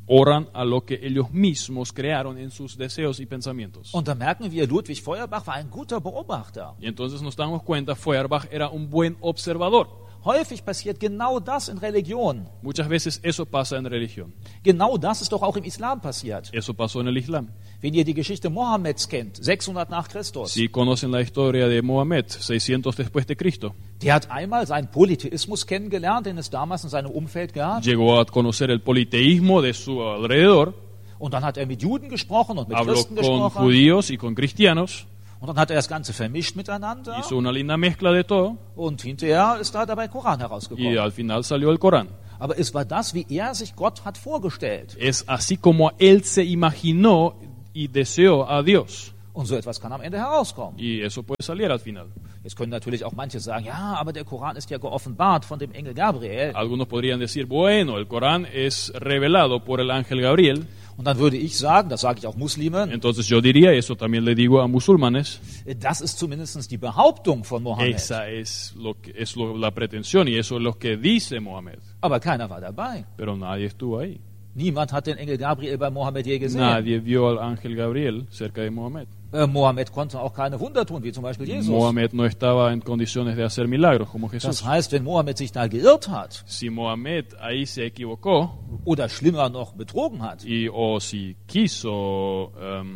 oran a lo que ellos mismos crearon en sus deseos y pensamientos. Und da merken wir, Ludwig Feuerbach war ein guter Beobachter. Y entonces nos damos cuenta, Feuerbach era un buen observador. Häufig passiert genau das in Religion. Muchas veces eso pasa en religión. Genau das ist doch auch im Islam passiert. Eso pasó en el Islam. Wenn ihr die Geschichte Mohammeds kennt, 600 nach Christus, Si conocen la historia de Mohammed, 600 después de Cristo, der hat einmal seinen Polytheismus kennengelernt, den es damals in seinem Umfeld gab. llegó a conocer el politeísmo de su alrededor, Und dann hat er mit Juden gesprochen und mit habló Christen con gesprochen. judíos y con cristianos, Und dann hat er das Ganze vermischt miteinander. hizo una linda mezcla de todo Und hinterher ist da dabei Koran y herausgekommen. al final salió el Corán. Aber es war das, wie er sich Gott hat vorgestellt. Es así como él se imaginó y deseó a Dios. Und so etwas kann am Ende herauskommen. Y eso puede salir al final. Jetzt können natürlich auch manche sagen, ja, aber der Koran ist ja geoffenbart von dem Engel Gabriel. Algunos podrían decir, bueno, el Corán es revelado por el ángel Gabriel. Und dann würde ich sagen, das sage ich auch Muslimen, Entonces yo diría, eso también le digo a musulmanes, das ist zumindest die Behauptung von Mohammed. esa es la pretensión y eso es lo que dice Mohammed. Aber keiner war dabei. Pero nadie estuvo ahí. Niemand hat den Engel Gabriel bei Mohammed je gesehen. Nadie vio al ángel Gabriel cerca de Mohammed. Mohammed konnte auch keine Wunder tun, wie zum Beispiel Jesus. Mohammed no estaba en condiciones de hacer milagros como Das Jesús. heißt, wenn Mohammed sich da geirrt hat Si Mohammed ahí se equivocó oder schlimmer noch betrogen hat, o si quiso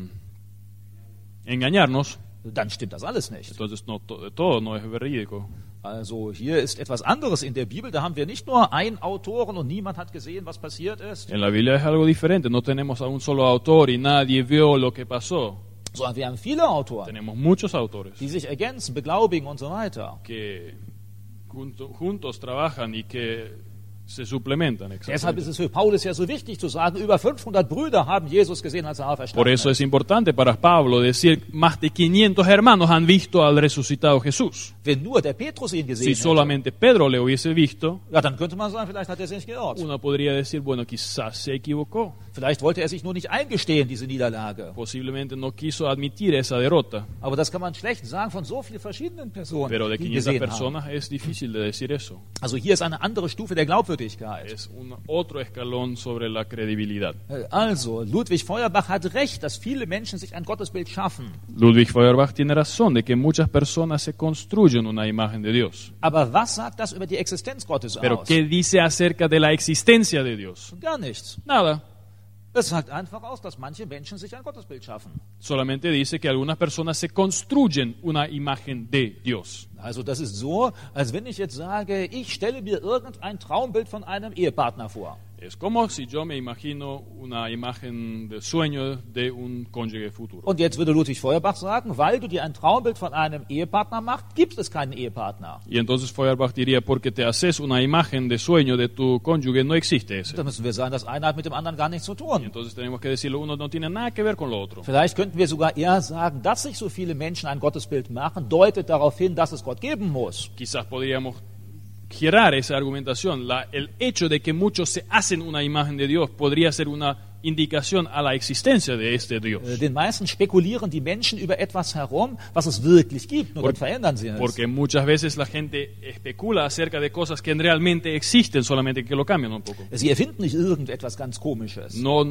engañarnos, dann stimmt das alles nicht. entonces todo no es verídico. Also hier ist etwas anderes in der Bibel. Da haben wir nicht nur einen Autoren und niemand hat gesehen, was passiert ist, En la Biblia es algo diferente. No tenemos a un solo autor y nadie vio lo que pasó. sondern wir haben viele Autoren, Tenemos muchos autores die sich ergänzen, beglaubigen und so weiter. que juntos trabajan y que se suplementan. Deshalb Exactamente. ist es für Paulus ja so wichtig zu sagen, über 500 Brüder haben Jesus gesehen, als er Por auferstanden eso ist. es importante para Pablo decir, más de 500 hermanos han visto al resucitado Jesús. Wenn nur der Petrus ihn gesehen Si hätte, solamente Pedro le hubiese visto, ja, dann könnte man sagen, vielleicht hat er sich geirrt. uno podría decir, bueno, quizás se equivocó. Vielleicht wollte er sich nur nicht eingestehen, diese Niederlage. Posiblemente no quiso admitir esa derrota. Aber das kann man schlecht sagen von so vielen verschiedenen Personen, Pero de die ihn 500 gesehen haben. personas es difícil de decir eso. Also hier ist eine andere Stufe der Glaubwürdigkeit. Es otro escalón sobre la credibilidad. Also, Ludwig Feuerbach hat recht, dass viele Menschen sich ein Gottesbild schaffen. Ludwig Feuerbach tiene razón de que muchas personas se construyen una imagen de Dios. Aber was sagt das über die Existenz Gottes Pero aus? ¿qué dice acerca de la existencia de Dios? Gar nichts. Nada. Es sagt einfach aus, dass manche Menschen sich ein Gottesbild schaffen. Solamente dice que algunas personas se construyen una imagen de Dios. Also das ist so, als wenn ich jetzt sage, ich stelle mir irgendein Traumbild von einem Ehepartner vor. Es como si yo me imagino una imagen de sueño de un cónyuge futuro. Und jetzt würde Ludwig Feuerbach sagen, weil du dir ein Traumbild von einem Ehepartner machst, gibt es keinen Ehepartner. Y entonces Feuerbach diría, porque te haces una imagen de sueño de tu cónyuge, no existe ese. Da müssen wir sagen, das eine hat mit dem anderen gar nichts zu Y tun. entonces tenemos que decir, lo uno no tiene nada que ver con lo otro. Vielleicht könnten wir sogar eher sagen, dass sich so viele Menschen ein Gottesbild machen, deutet darauf hin, dass es Gott geben muss. Quizás podríamos girar esa argumentación. El hecho de que muchos se hacen una imagen de Dios podría ser una indicación a la existencia de este Dios. Den meisten spekulieren die Menschen über etwas herum, was es wirklich gibt, nur dann verändern sie es. Porque muchas veces la gente especula acerca de cosas que realmente existen, solamente que lo cambian un poco. Sie erfinden nicht irgendetwas ganz Komisches. No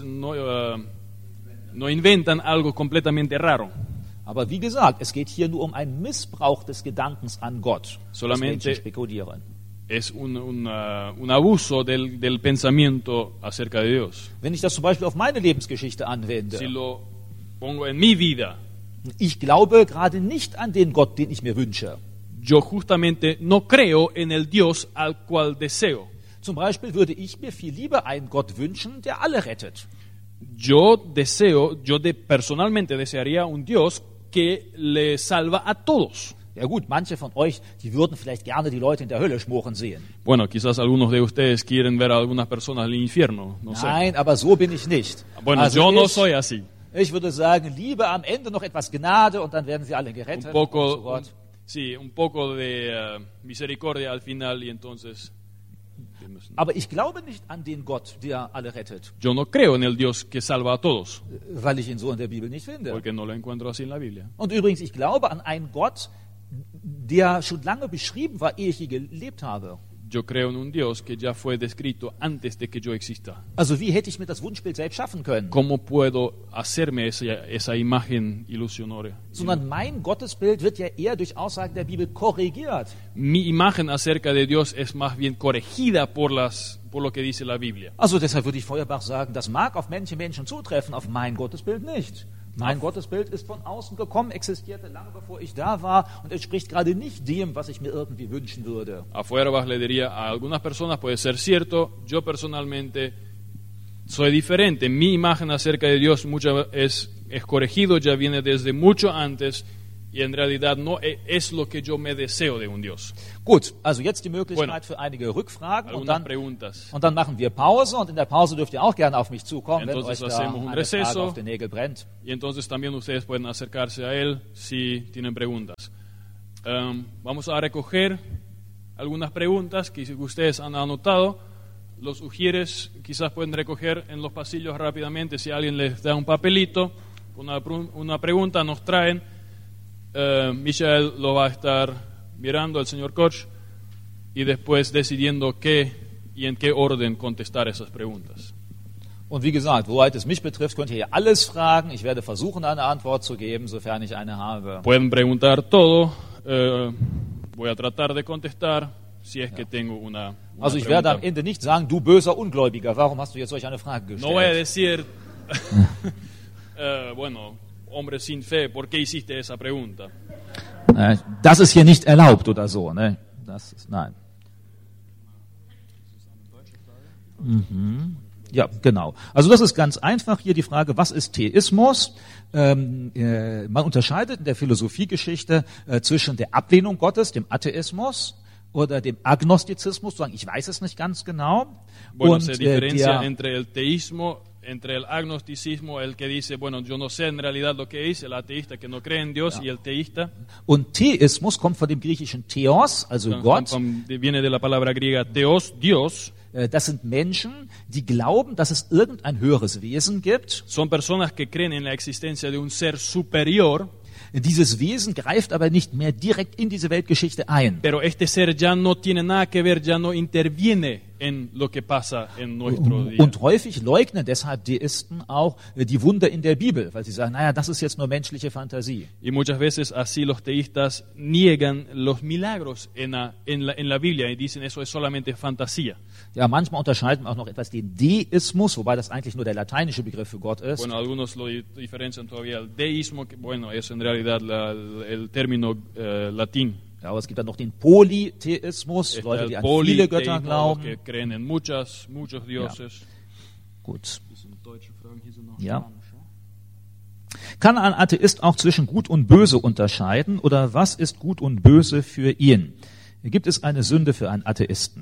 inventan algo completamente raro. Aber wie gesagt, es geht hier nur um einen Missbrauch des Gedankens an Gott, dass Solamente- Menschen spekulieren. Es un abuso del pensamiento acerca de Dios. Wenn ich das zum Beispiel auf meine Lebensgeschichte anwende, Si lo pongo en mi vida, ich glaube gerade nicht an den Gott, den ich mir wünsche. yo justamente no creo en el Dios al cual deseo. Zum Beispiel würde ich mir viel lieber einen Gott wünschen, der alle rettet. Personalmente desearía un Dios que le salva a todos. Ja gut, manche von euch, die würden vielleicht gerne die Leute in der Hölle schmoren sehen. Bueno, quizás algunos de ustedes quieren ver a algunas personas en el infierno, no sé. Nein, aber so bin ich nicht. Bueno, Also yo no soy así. ich würde sagen, lieber am Ende noch etwas Gnade und dann werden sie alle gerettet. Un poco, und so fort. un poco de misericordia al final y entonces... Aber ich glaube nicht an den Gott, der alle rettet, Yo no creo en el Dios que salva a todos, weil ich ihn so in der Bibel nicht finde. porque no lo encuentro así en la Biblia. Und übrigens, ich glaube an einen Gott, der schon lange beschrieben war, ehe ich hier gelebt habe. yo creo en un Dios que ya fue descrito antes de que yo exista. Also wie hätte ich mir das Wunschbild selbst schaffen können? ¿Cómo puedo hacerme esa imagen ilusionaria? Sondern mein Gottesbild wird ja eher durch Aussagen der Bibel korrigiert. Mi imagen acerca de Dios es más bien corregida por lo que dice la Biblia. Also deshalb würde ich Feuerbach sagen, das mag auf manche Menschen zutreffen, auf mein Gottesbild nicht. Mein Gottesbild ist von außen gekommen, existierte lange bevor ich da war und entspricht gerade nicht dem, was ich mir irgendwie wünschen würde. A Feuerbach le diría a algunas personas puede ser cierto, yo personalmente soy diferente. Mi imagen acerca de Dios es corregido, ya viene desde mucho antes y en realidad no es lo que yo me deseo de un Dios. Gut, also jetzt die Möglichkeit Bueno, für einige Rückfragen Algunas preguntas. und dann machen wir Pause und in der Pause dürft ihr auch gerne auf mich zukommen, wenn euch Entonces da hacemos un eine Frage receso. auf den Nägel brennt. Y entonces también ustedes pueden acercarse a él si tienen preguntas. Vamos a recoger algunas preguntas que ustedes han anotado. Los ujieres quizás pueden recoger en los pasillos rápidamente si alguien les da un papelito, una pregunta, nos traen. Michael lo va a estar mirando, el señor Koch, y después decidiendo qué y en qué orden contestar esas preguntas. Und wie gesagt, soweit es mich betrifft, könnt ihr hier alles fragen. Ich werde versuchen, eine Antwort zu geben, sofern ich eine habe. Pueden preguntar todo, voy a tratar de contestar si es que tengo una Also ich werde pregunta. am Ende nicht sagen, du böser Ungläubiger, warum hast du jetzt solch eine Frage No voy a gestellt? decir, bueno, hombre sin fe, ¿por qué hiciste esa pregunta? Das ist hier nicht erlaubt oder so. Ne? Das ist, nein. Ja, genau. Also das ist ganz einfach hier die Frage, was ist Theismus? Man unterscheidet in der Philosophiegeschichte zwischen der Ablehnung Gottes, dem Atheismus, oder dem Agnostizismus, sagen, ich weiß es nicht ganz genau. Bueno, se diferencia entre el teísmo, entre el agnosticismo, el que dice, bueno, yo no sé en realidad lo que es, el ateísta que no cree en Dios, y el teísta. Und Theismus kommt von dem griechischen Theos, also Gott. Viene de la palabra griega theos, Dios. Das sind Menschen, die glauben, dass es irgendein höheres Wesen gibt. Son personas que creen en la existencia de un ser superior. Dieses Wesen greift aber nicht mehr direkt in diese Weltgeschichte ein. Pero este ser ya no tiene nada que ver, ya no interviene en lo que pasa en nuestro día. Und häufig leugnen deshalb Deisten auch die Wunder in der Bibel, weil sie sagen, naja, das ist jetzt nur menschliche Fantasie. Y muchas veces así los teístas niegan los milagros en la Biblia y dicen eso es solamente fantasía. Ja, manchmal unterscheiden wir auch noch etwas den Deismus, wobei das eigentlich nur der lateinische Begriff für Gott ist. Bueno, algunos lo diferencian todavía el deísmo, que bueno, es en realidad el término latín. Ja, aber es gibt dann noch den Polytheismus, Está Leute, el die an viele Götter politeísmo, los glauben. que creen en muchos dioses. Gut. Ja. Kann ein Atheist auch zwischen Gut und Böse unterscheiden? Oder was ist Gut und Böse für ihn? Gibt es eine Sünde für einen Atheisten?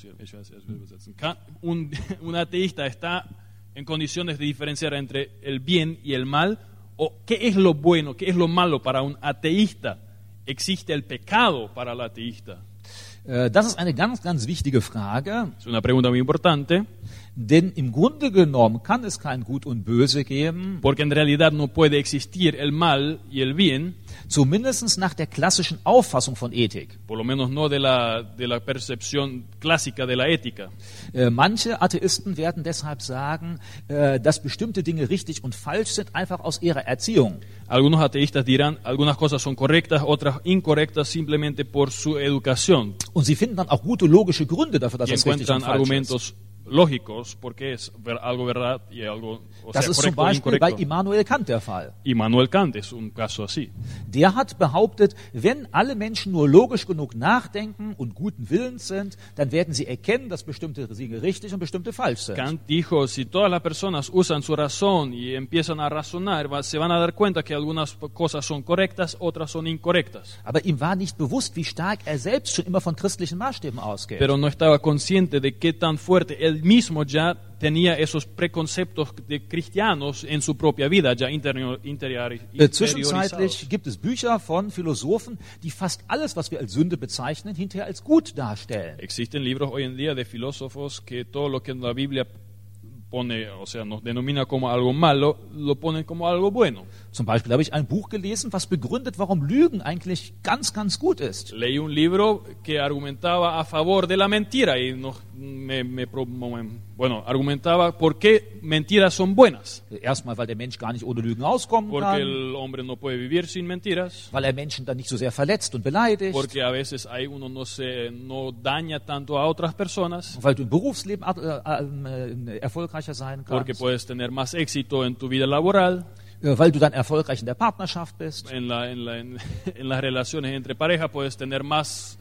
Un ateísta está en condiciones de diferenciar entre el bien y el mal, o qué es lo bueno, qué es lo malo para un ateísta. ¿Existe el pecado para el ateísta? Das ist eine ganz, ganz wichtige Frage. Es una pregunta muy importante. Denn im Grunde genommen kann es kein Gut und Böse geben. Porque en realidad no puede existir el mal y el bien. Zumindest nach der klassischen Auffassung von Ethik. Por lo menos no de la percepción clásica de la ética. Manche Atheisten werden deshalb sagen, dass bestimmte Dinge richtig und falsch sind, einfach aus ihrer Erziehung. Algunos ateístas dirán, algunas cosas son correctas, otras incorrectas, simplemente por su educación. Und sie finden dann auch gute logische Gründe dafür, dass Y es richtig und encuentran falsch argumentos lógicos porque es algo verdad y algo Das ist zum correcto o Beispiel bei incorrecto. Immanuel Kant der Fall. Immanuel Kant es un caso así. Der hat behauptet, wenn alle Menschen nur logisch genug nachdenken und guten Willens sind, dann werden sie erkennen, dass bestimmte Dinge richtig und bestimmte falsch sind. Kant dijo, si todas las personas usan su razón y empiezan a razonar, se van a dar cuenta que algunas cosas son correctas, otras son incorrectas. Aber ihm war nicht bewusst, wie stark er selbst schon immer von christlichen Maßstäben ausgeht. Pero no estaba consciente de qué tan fuerte él mismo ya tenía esos preconceptos de cristianos en su propia vida, ya Zwischenzeitlich interiorizados. gibt es Bücher von Philosophen, die fast alles, was wir als Sünde bezeichnen, hinterher als gut darstellen. Existen libros hoy en día de filósofos que todo lo que en la Biblia pone, o sea, nos denomina como algo malo, lo pone como algo bueno. Zum Beispiel habe ich ein Buch gelesen, was begründet, warum Lügen eigentlich ganz, ganz gut ist. Leí un libro que argumentaba a favor de la mentira y argumentaba por qué mentiras son buenas. Erstmal, weil der Mensch gar nicht ohne Lügen auskommen Porque kann, el hombre no puede vivir sin mentiras. weil er Menschen dann nicht so sehr verletzt und beleidigt, Porque a veces uno no daña tanto a otras personas. und weil du im Berufsleben erfolgreicher sein Porque kannst, puedes tener más éxito en tu vida laboral, weil du dann erfolgreich in der Partnerschaft bist. en las relaciones entre parejas puedes tener más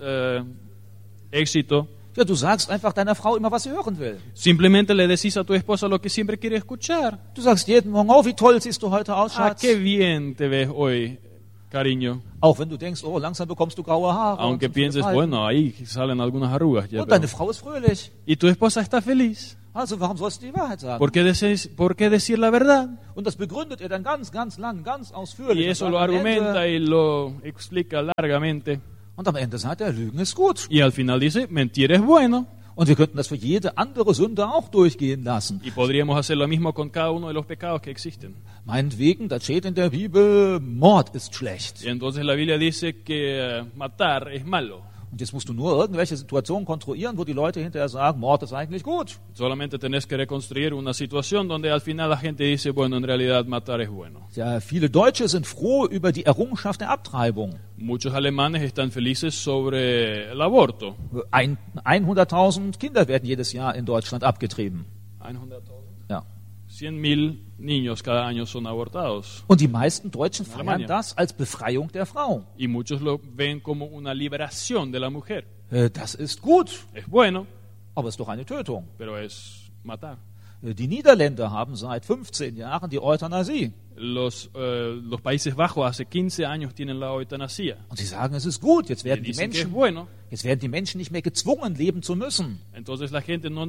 éxito. Ja, du sagst einfach deiner Frau immer, was sie hören will. Simplemente le decís a tu esposa lo que siempre quiere escuchar. Du sagst jeden Morgen, oh, wie toll siehst du heute aus, Ah, Schatz. qué bien te ves hoy, cariño. Auch wenn du denkst, oh, langsam bekommst du graue Haare. Aunque und so viele pienses, Falten. bueno, ahí salen algunas arrugas. Ya, Und deine pero- Frau ist fröhlich. Y tu esposa está feliz. Also warum sollst du die Wahrheit sagen? ¿Por qué decir la verdad? Und das begründet er dann ganz, ganz lang, ganz Y ausführlich. eso Und lo am Ende- argumenta y lo explica largamente. Und am Ende sagt er, Lügen ist gut. Y al final dice, mentir es bueno. Und wir könnten das für jede andere Sünde auch durchgehen lassen. Y podríamos hacer lo mismo con cada uno de los pecados que existen. Meinetwegen, da steht in der Bibel, Mord ist schlecht. Y entonces la Biblia dice que matar es malo. Und jetzt musst du nur irgendwelche Situationen konstruieren, wo die Leute hinterher sagen, Mord ist eigentlich gut. Solamente tenés que reconstruir una situación donde al final la gente dice, bueno, en realidad matar es bueno. Ja, viele Deutsche sind froh über die Errungenschaft der Abtreibung. Muchos alemanes están felices sobre el aborto. 100.000 Kinder werden jedes Jahr in Deutschland abgetrieben. 100.000. Ja. 100.000 niños cada año son abortados. Und die meisten Deutschen feiern Alemania. das als Befreiung der Frau. Y muchos lo ven como una liberación de la mujer. Das ist gut, Es bueno, aber es ist doch eine Tötung. pero es matar. Die Niederländer haben seit 15 Jahren die Euthanasie. Los Países Bajos hace 15 años tienen la eutanasia. Und sie sagen, es ist gut. Jetzt Y werden dicen que es die bueno. Menschen nicht mehr gezwungen, leben zu müssen. Entonces la gente no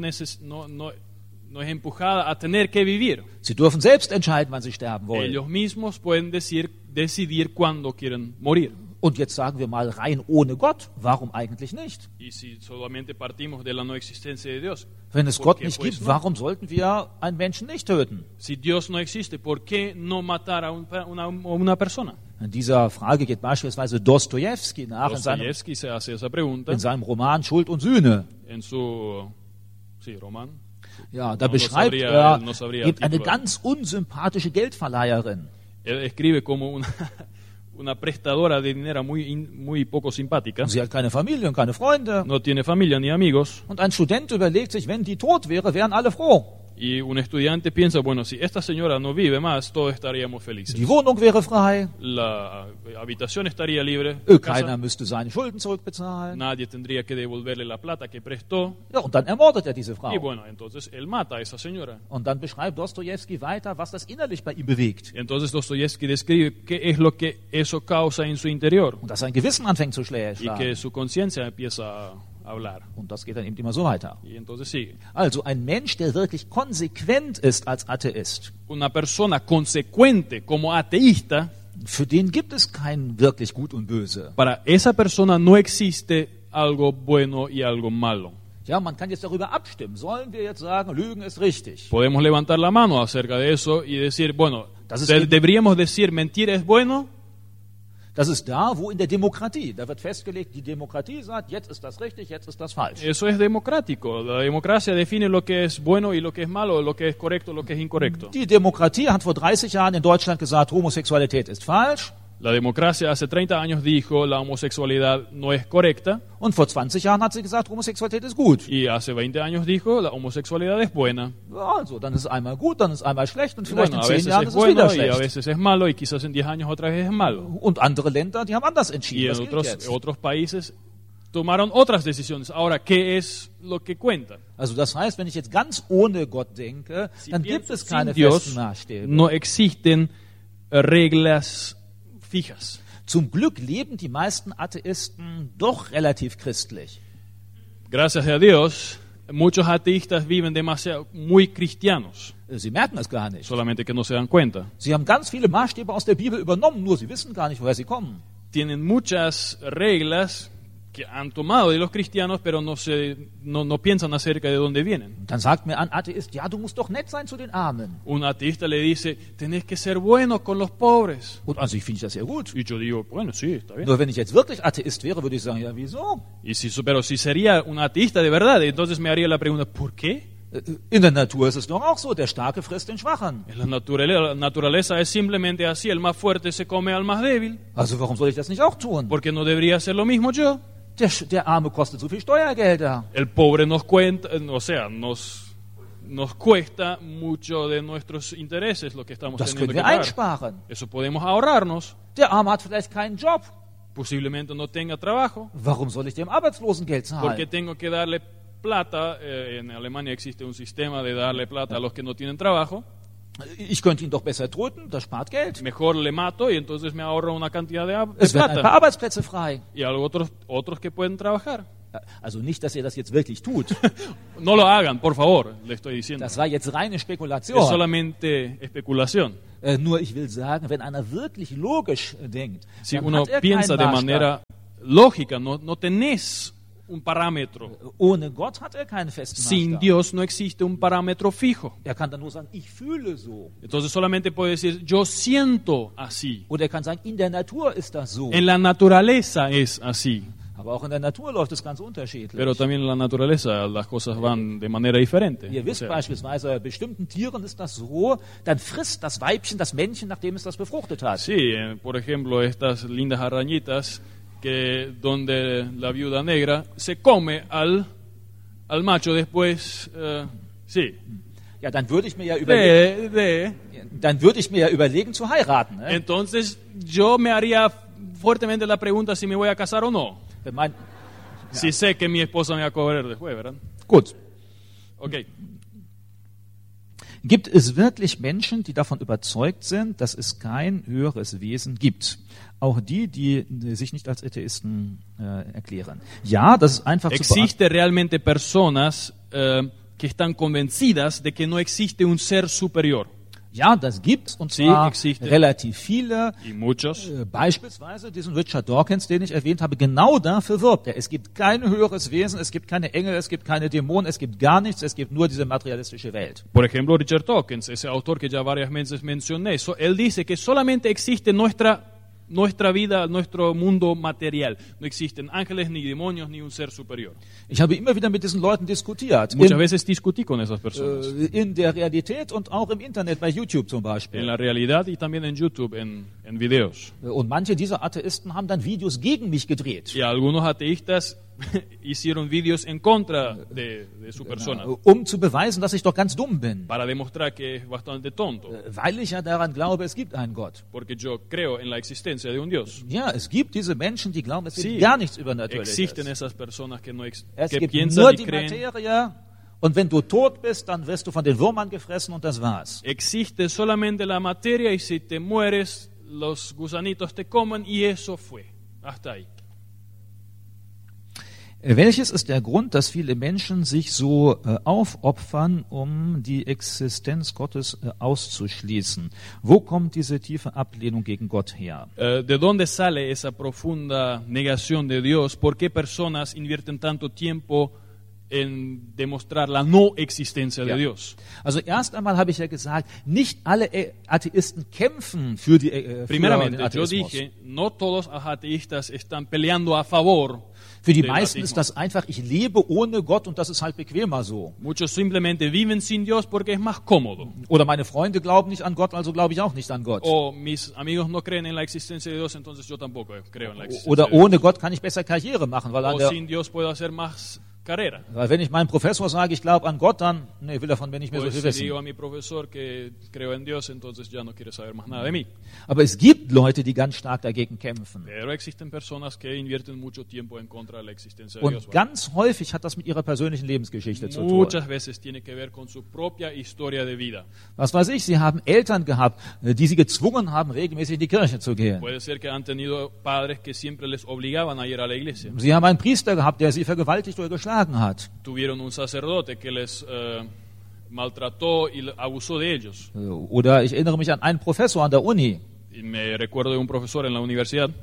es empujada a tener que vivir. Sie dürfen selbst entscheiden, wann sie sterben wollen. Ellos mismos pueden decidir cuándo quieren morir. Und jetzt sagen wir mal rein ohne Gott. Warum eigentlich nicht? Y si solamente partimos de la no existencia de Dios, Wenn es ¿por Gott qué, nicht pues, gibt, no? warum sollten wir einen Menschen nicht töten? Si Dios no existe, ¿por qué no matar a una persona? In dieser Frage geht beispielsweise Dostojewski nach Dostoyevsky se hace esa pregunta in seinem Roman Schuld und Sühne. en su Roman. Ja, da No beschreibt sabría- no sabría el eben eine título. ganz unsympathische Geldverleiherin. Él escribe como una prestadora de dinero muy poco simpática. Und sie hat keine Familie und keine Freunde. No tiene familia ni amigos. Und ein Student überlegt sich, wenn die tot wäre, wären alle froh. Y un estudiante piensa, bueno, si esta señora no vive más, todos estaríamos felices. Die Wohnung wäre frei. La habitación estaría libre. la casa, Keiner müsste seine Schulden zurückbezahlen. nadie tendría que devolverle la plata que prestó. Ja, und dann ermordet er diese Frau. Y bueno, entonces él mata a esa señora. Und dann beschreibt Dostojewski weiter, was das innerlich bei ihm bewegt. Entonces Dostoyevsky describe qué es lo que eso causa en su interior Und dass sein Gewissen anfängt zu y schlagen. que su conciencia empieza a hablar. Und das geht dann eben immer so weiter. Y entonces sigue. Also ein Mensch, der wirklich konsequent ist als Atheist, Una persona consecuente como ateísta, für den gibt es kein wirklich Gut und Böse. para esa persona no existe algo bueno y algo malo. Ja, man kann jetzt darüber abstimmen. Sollen wir jetzt sagen, Lügen ist richtig? Podemos levantar la mano acerca de eso y decir, bueno, Das ist eben- deberíamos decir mentir es bueno. Das ist da, wo in der Demokratie, da wird festgelegt, die Demokratie sagt, jetzt ist das richtig, jetzt ist das falsch. Eso es democrático. La democracia define lo que es bueno y lo que es malo, lo que es correcto, lo que es incorrecto. Die Demokratie hat vor 30 Jahren in Deutschland gesagt, Homosexualität ist falsch. La democracia hace 30 años dijo la homosexualidad no es correcta Und vor 20 Jahren hat sie gesagt, Homosexualität ist gut. y hace 20 años dijo la homosexualidad es buena. Ja, also, dann ist es einmal gut, dann ist es einmal schlecht und Y vielleicht bueno, a in 10 veces Jahren es ist es wieder bueno y a schlecht. veces es malo y quizás en 10 años otra vez es malo. Und andere Länder, die haben anders Y entschieden. en Das gilt jetzt. otros países tomaron otras decisiones. Ahora, ¿qué es lo que cuenta? Also das heißt, wenn ich jetzt ganz ohne Gott denke, Si dann pienso gibt es sin keine Dios, festen Maßstäbe. no existen reglas fijas. Zum Glück leben die meisten Atheisten doch relativ christlich. Gracias a Dios, muchos ateístas viven muy cristianos, Sie merken es gar nicht. solamente que no se dan cuenta. Sie haben ganz viele Maßstäbe aus der Bibel übernommen, nur sie wissen gar nicht, woher sie kommen. Tienen muchas reglas que han tomado de los cristianos, pero no piensan acerca de dónde vienen. Dann sagt mir ein Atheist, ja, du musst doch nett sein zu den Armen. Un ateísta le dice, tenés que ser bueno con los pobres. Und an sich finde ich das sehr gut. Y yo digo, bueno, sí, está bien. Nur wenn ich jetzt wirklich Atheist wäre, würde ich sagen, ja, wieso? Pero si sería un ateísta de verdad, entonces me haría la pregunta, ¿por qué? In der Natur ist es doch auch so, der Starke frisst den Schwachen. La naturaleza es simplemente así, el más fuerte se come al más débil. Also warum soll ich das nicht auch tun? ¿Por qué no debería hacer lo mismo yo? Der Arme kostet so viel Steuergelder. El pobre nos cuesta mucho de nuestros intereses lo que estamos Das teniendo können que wir pagar. einsparen. Eso podemos ahorrarnos. Der Arme hat vielleicht keinen Job. Posiblemente no tenga trabajo. Warum soll ich dem Arbeitslosengeld Porque zahlen? tengo que darle plata. En Alemania existe un sistema de darle plata a los que no tienen trabajo. Ich könnte ihn doch besser töten, das spart Geld. Mejor le mato y entonces me ahorro una cantidad de Es werden ein paar plata. Arbeitsplätze frei. Y otros que pueden trabajar. Also nicht, dass ihr das jetzt wirklich tut. No lo hagan, por favor, le estoy diciendo. Das war jetzt reine Es Spekulation. solamente especulación. Nur ich will sagen, wenn einer wirklich logisch denkt, Si dann uno hat er piensa keinen de Maßstab. manera lógica, no tenés un parámetro. Ohne Gott hat er keinen festen Sin Maßstab. Dios no existe un parámetro fijo. Er kann dann nur sagen, ich fühle so. Entonces solamente puede decir, yo siento así. Oder er kann sagen, in der Natur ist das so. En la naturaleza es así. Aber auch in der Natur läuft es ganz unterschiedlich. Pero también en la naturaleza las cosas van de manera diferente. Ihr O wisst sea, beispielsweise, bei bestimmten Tieren ist das so, dann frisst das Weibchen das Männchen, nachdem es das befruchtet hat. sí, por ejemplo, estas lindas arañitas que donde la viuda negra se come al macho después, sí, Ja, dann würde ich mir ja überlegen, de. dann würde ich mir ja überlegen zu heiraten. Ne? Entonces yo me haría fuertemente la pregunta si me voy a casar o no. Wenn mein, Si sé que mi esposa me va a cobrar después, ¿verdad? gut. Ok. Gibt es wirklich Menschen, die davon überzeugt sind, dass es kein höheres Wesen gibt? Auch die, die sich nicht als Atheisten erklären. Ja, das ist einfach zu beantworten. ¿Existe realmente personas que están convencidas de que no existe un ser superior? Ja, das gibt's und Sí, zwar existe. relativ viele. Y muchos. Beispielsweise diesen Richard Dawkins, den ich erwähnt habe, genau dafür wirbt er. Es gibt kein höheres Wesen, es gibt keine Engel, es gibt keine Dämonen, es gibt gar nichts, es gibt nur diese materialistische Welt. Por ejemplo, Richard Dawkins, ese autor que ya varias veces mencioné, él dice que solamente existe nuestra vida, nuestro mundo material. No existen ángeles, ni demonios, ni un ser superior. Ich habe immer wieder mit diesen Leuten diskutiert. Muchas veces discutí con esas personas. In der Realität und auch im Internet, bei YouTube zum En Beispiel. la realidad y también en YouTube, en videos. Und manche dieser Atheisten haben dann Videos gegen mich gedreht. Y algunos ateístas hicieron videos en contra de su persona, Um zu beweisen, dass ich doch ganz dumm bin. para demostrar que es bastante tonto, Weil ich ja daran glaube, es gibt einen Gott. porque yo creo en la existencia de un Dios. Ja, es gibt diese Menschen, die glauben, es gibt Sí, gar nichts Übernatürliches. existen esas personas que, Es que gibt nur piensan y die creen. Materie und wenn du tot bist, dann wirst du von den Würmern gefressen und das war's. Existe solamente la materia y si te mueres, los gusanitos te comen y eso fue. Hasta ahí. Welches ist der Grund, dass viele Menschen sich so aufopfern, um die Existenz Gottes auszuschließen? Wo kommt diese tiefe Ablehnung gegen Gott her? ¿De dónde sale esa profunda negación de Dios? ¿Por qué personas invierten tanto tiempo en demostrar la no existencia de Ja. Dios? Also erst einmal habe ich ja gesagt, nicht alle Atheisten kämpfen für die für den Primeramente, yo Atheismus. dije, no todos los ateístas están peleando a favor. Für die del meisten ateísmo. ist das einfach, ich lebe ohne Gott und das ist halt bequemer so. Muchos simplemente viven sin Dios porque es más cómodo. Oder meine Freunde glauben nicht an Gott, also glaube ich auch nicht an Gott. O mis amigos no creen en la existencia de Dios, entonces yo tampoco creo en la existencia Oder de Dios. ohne Gott kann ich besser Karriere machen, weil, O sin Dios puedo hacer más carrera. weil wenn ich meinem Professor sage, ich glaube an Gott, dann will er von mir nicht mehr so Pues viel si wissen. digo a mi profesor que creo en Dios, entonces ya no quiere saber más nada de mí. Aber es gibt Leute, die ganz stark dagegen kämpfen. Pero existen personas que invierten mucho tiempo en contra de la existencia de Und Dios. ganz häufig hat das mit ihrer persönlichen Lebensgeschichte zu tun. Muchas veces tiene que ver con su propia historia de vida. Was weiß ich, sie haben Eltern gehabt, die sie gezwungen haben, regelmäßig in die Kirche zu gehen. Puede ser que han tenido padres que siempre les obligaban a ir a la iglesia. Sie haben einen Priester gehabt, der sie vergewaltigt oder geschlagen hat. Tuvieron un sacerdote que les maltrató y abusó de ellos. Oder ich erinnere mich an einen Professor an der Uni. Y me recuerdo de un profesor en la universidad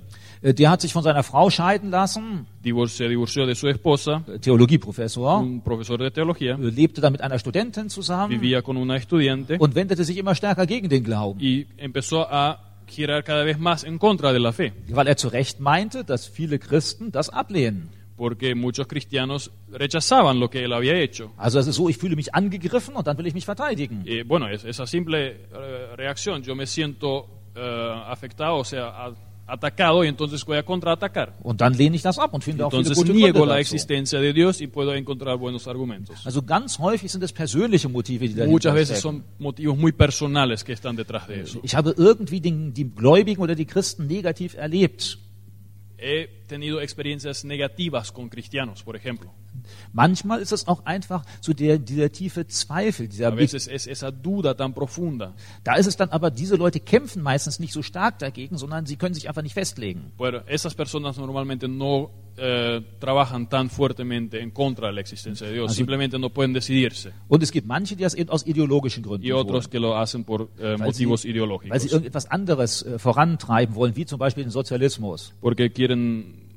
Der hat sich von seiner Frau scheiden lassen, se divorció de su esposa, Theologieprofessor, un profesor de teología, lebte dann mit einer Studentin zusammen vivía con una estudiante und wendete sich immer stärker gegen den Glauben, y empezó a girar cada vez más en contra de la fe, weil er zu Recht meinte, dass viele Christen das ablehnen. porque muchos cristianos rechazaban lo que él había hecho. Also es ist so, ich fühle mich angegriffen und dann will ich mich verteidigen. Bueno, esa simple reacción, yo me siento afectado, o sea, atacado, y entonces voy a contraatacar. Und dann lehne ich das ab und finde auch viele Entonces gute niego Gründe la dazu. existencia de Dios y puedo encontrar buenos argumentos. Also ganz häufig sind es persönliche Motive, die dahinter Muchas veces stecken. son motivos muy personales que están detrás de eso. Ich habe irgendwie die Gläubigen oder die Christen negativ erlebt. He tenido experiencias negativas con cristianos, por ejemplo. Manchmal ist es auch einfach so dieser tiefe Zweifel, A veces es esa duda tan profunda. Da ist es dann aber, diese Leute kämpfen meistens nicht so stark dagegen, sondern sie können sich einfach nicht festlegen. Bueno, esas personas normalmente no trabajan tan fuertemente en contra de la existencia de Dios, simplemente no pueden decidirse. Und es gibt manche, die das eben aus ideologischen Gründen Y otros tun, que lo hacen por motivos weil sie ideológicos, irgendetwas anderes vorantreiben wollen, wie zum Beispiel den Sozialismus. porque quieren